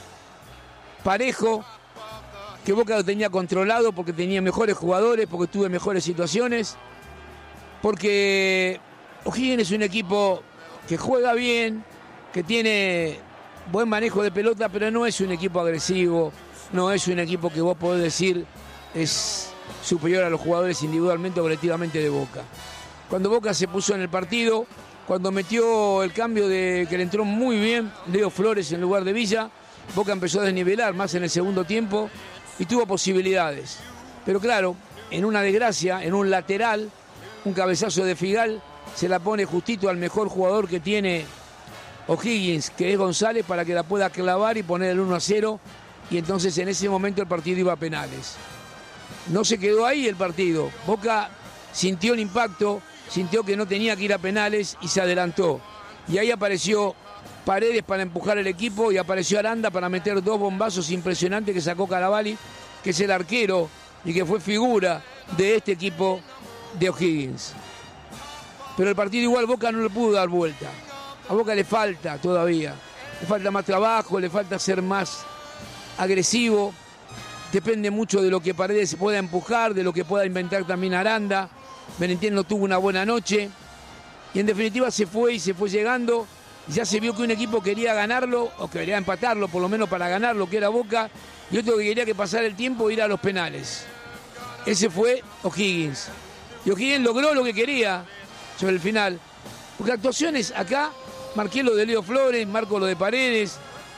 parejo, que Boca lo tenía controlado porque tenía mejores jugadores, porque tuve mejores situaciones, porque O'Higgins es un equipo que juega bien, que tiene buen manejo de pelota, pero no es un equipo agresivo, no es un equipo que vos podés decir es superior a los jugadores individualmente o colectivamente de Boca. Cuando Boca se puso en el partido, cuando metió el cambio de que le entró muy bien Leo Flores en lugar de Villa, Boca empezó a desnivelar más en el segundo tiempo y tuvo posibilidades. Pero claro, en una desgracia, en un lateral, un cabezazo de Figal, se la pone justito al mejor jugador que tiene O'Higgins, que es González, para que la pueda clavar y poner el uno a cero, y entonces en ese momento el partido iba a penales. No se quedó ahí el partido. Boca sintió el impacto, sintió que no tenía que ir a penales y se adelantó. Y ahí apareció Paredes para empujar el equipo y apareció Aranda para meter dos bombazos impresionantes que sacó Caravalli, que es el arquero y que fue figura de este equipo de O'Higgins. Pero el partido igual Boca no le pudo dar vuelta. A Boca le falta todavía. Le falta más trabajo, le falta ser más agresivo. Depende mucho de lo que Paredes pueda empujar, de lo que pueda inventar también Aranda. Benentiel no tuvo una buena noche. Y en definitiva se fue y se fue llegando. Y ya se vio que un equipo quería ganarlo, o quería empatarlo por lo menos para ganarlo, que era Boca. Y otro que quería que pasara el tiempo e ir a los penales. Ese fue O'Higgins. Y O'Higgins logró lo que quería sobre el final. Porque actuaciones acá, marqué lo de Leo Flores, marco lo de Paredes,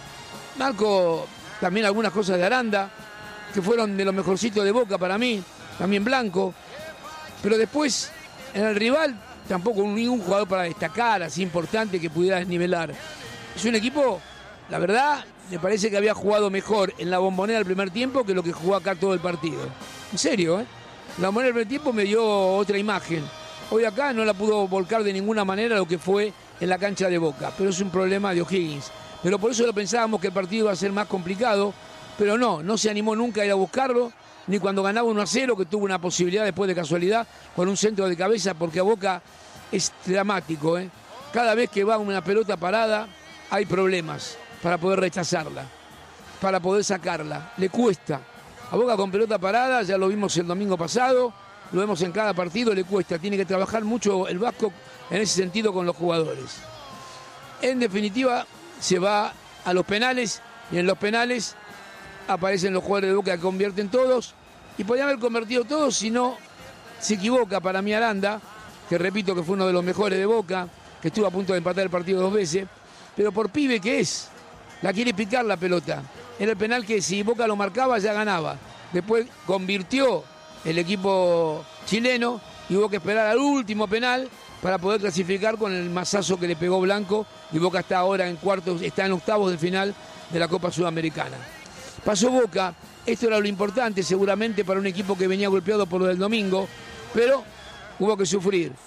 marco también algunas cosas de Aranda, que fueron de los mejorcitos de Boca para mí, también Blanco. Pero después, en el rival, tampoco ningún jugador para destacar, así importante, que pudiera desnivelar. Es un equipo, la verdad, me parece que había jugado mejor en la Bombonera el primer tiempo que lo que jugó acá todo el partido. En serio, ¿eh? La Bombonera el primer tiempo me dio otra imagen. Hoy acá no la pudo volcar de ninguna manera lo que fue en la cancha de Boca, pero es un problema de O'Higgins. Pero por eso lo pensábamos que el partido iba a ser más complicado, pero no, no se animó nunca a ir a buscarlo, ni cuando ganaba uno a cero, que tuvo una posibilidad después de casualidad, con un centro de cabeza, porque a Boca es dramático, ¿eh? Cada vez que va una pelota parada, hay problemas para poder rechazarla, para poder sacarla. Le cuesta. A Boca con pelota parada, ya lo vimos el domingo pasado, lo vemos en cada partido, le cuesta. Tiene que trabajar mucho el Vasco en ese sentido con los jugadores. En definitiva, se va a los penales, y en los penales aparecen los jugadores de Boca que convierten todos, y podían haber convertido todos si no se equivoca para mí Aranda, que repito que fue uno de los mejores de Boca, que estuvo a punto de empatar el partido dos veces, pero por pibe que es, la quiere picar la pelota. Era el penal que si Boca lo marcaba ya ganaba. Después convirtió el equipo chileno y hubo que esperar al último penal para poder clasificar con el mazazo que le pegó Blanco, y Boca está ahora en cuartos, está en octavos de final de la Copa Sudamericana. Pasó Boca, esto era lo importante seguramente para un equipo que venía golpeado por lo del domingo, pero hubo que sufrir.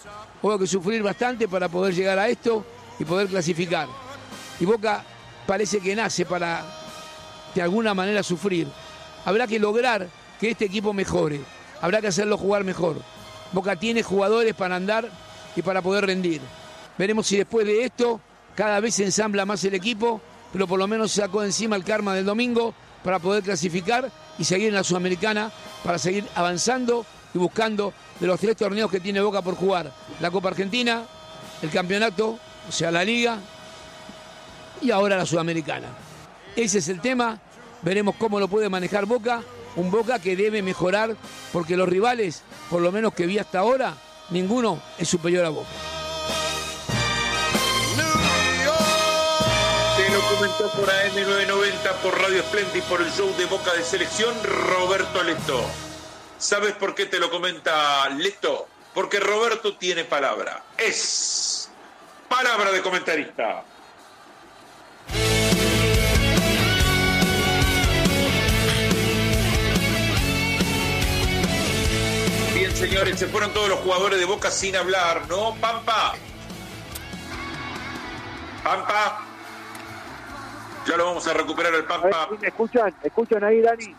hubo que sufrir bastante para poder llegar a esto y poder clasificar. Y Boca parece que nace para de alguna manera sufrir. Habrá que lograr que este equipo mejore, habrá que hacerlo jugar mejor. Boca tiene jugadores para andar y para poder rendir. Veremos si después de esto cada vez se ensambla más el equipo, pero por lo menos se sacó de encima el karma del domingo para poder clasificar y seguir en la Sudamericana, para seguir avanzando y buscando de los tres torneos que tiene Boca por jugar: la Copa Argentina, el campeonato, o sea, la Liga, y ahora la Sudamericana. Ese es el tema, veremos cómo lo puede manejar Boca, un Boca que debe mejorar, porque los rivales, por lo menos que vi hasta ahora, ninguno es superior a Boca. Te lo comentó por A M novecientos noventa, por Radio Esplenda y por el show de Boca de Selección, Roberto Leto. ¿Sabes por qué te lo comenta Leto? Porque Roberto tiene palabra. Es palabra de comentarista. Bien, señores, se fueron todos los jugadores de Boca sin hablar, ¿no? Pampa. Pampa. Ya lo vamos a recuperar el Pampa. ¿Me escuchan? ¿Escuchan ahí, Dani?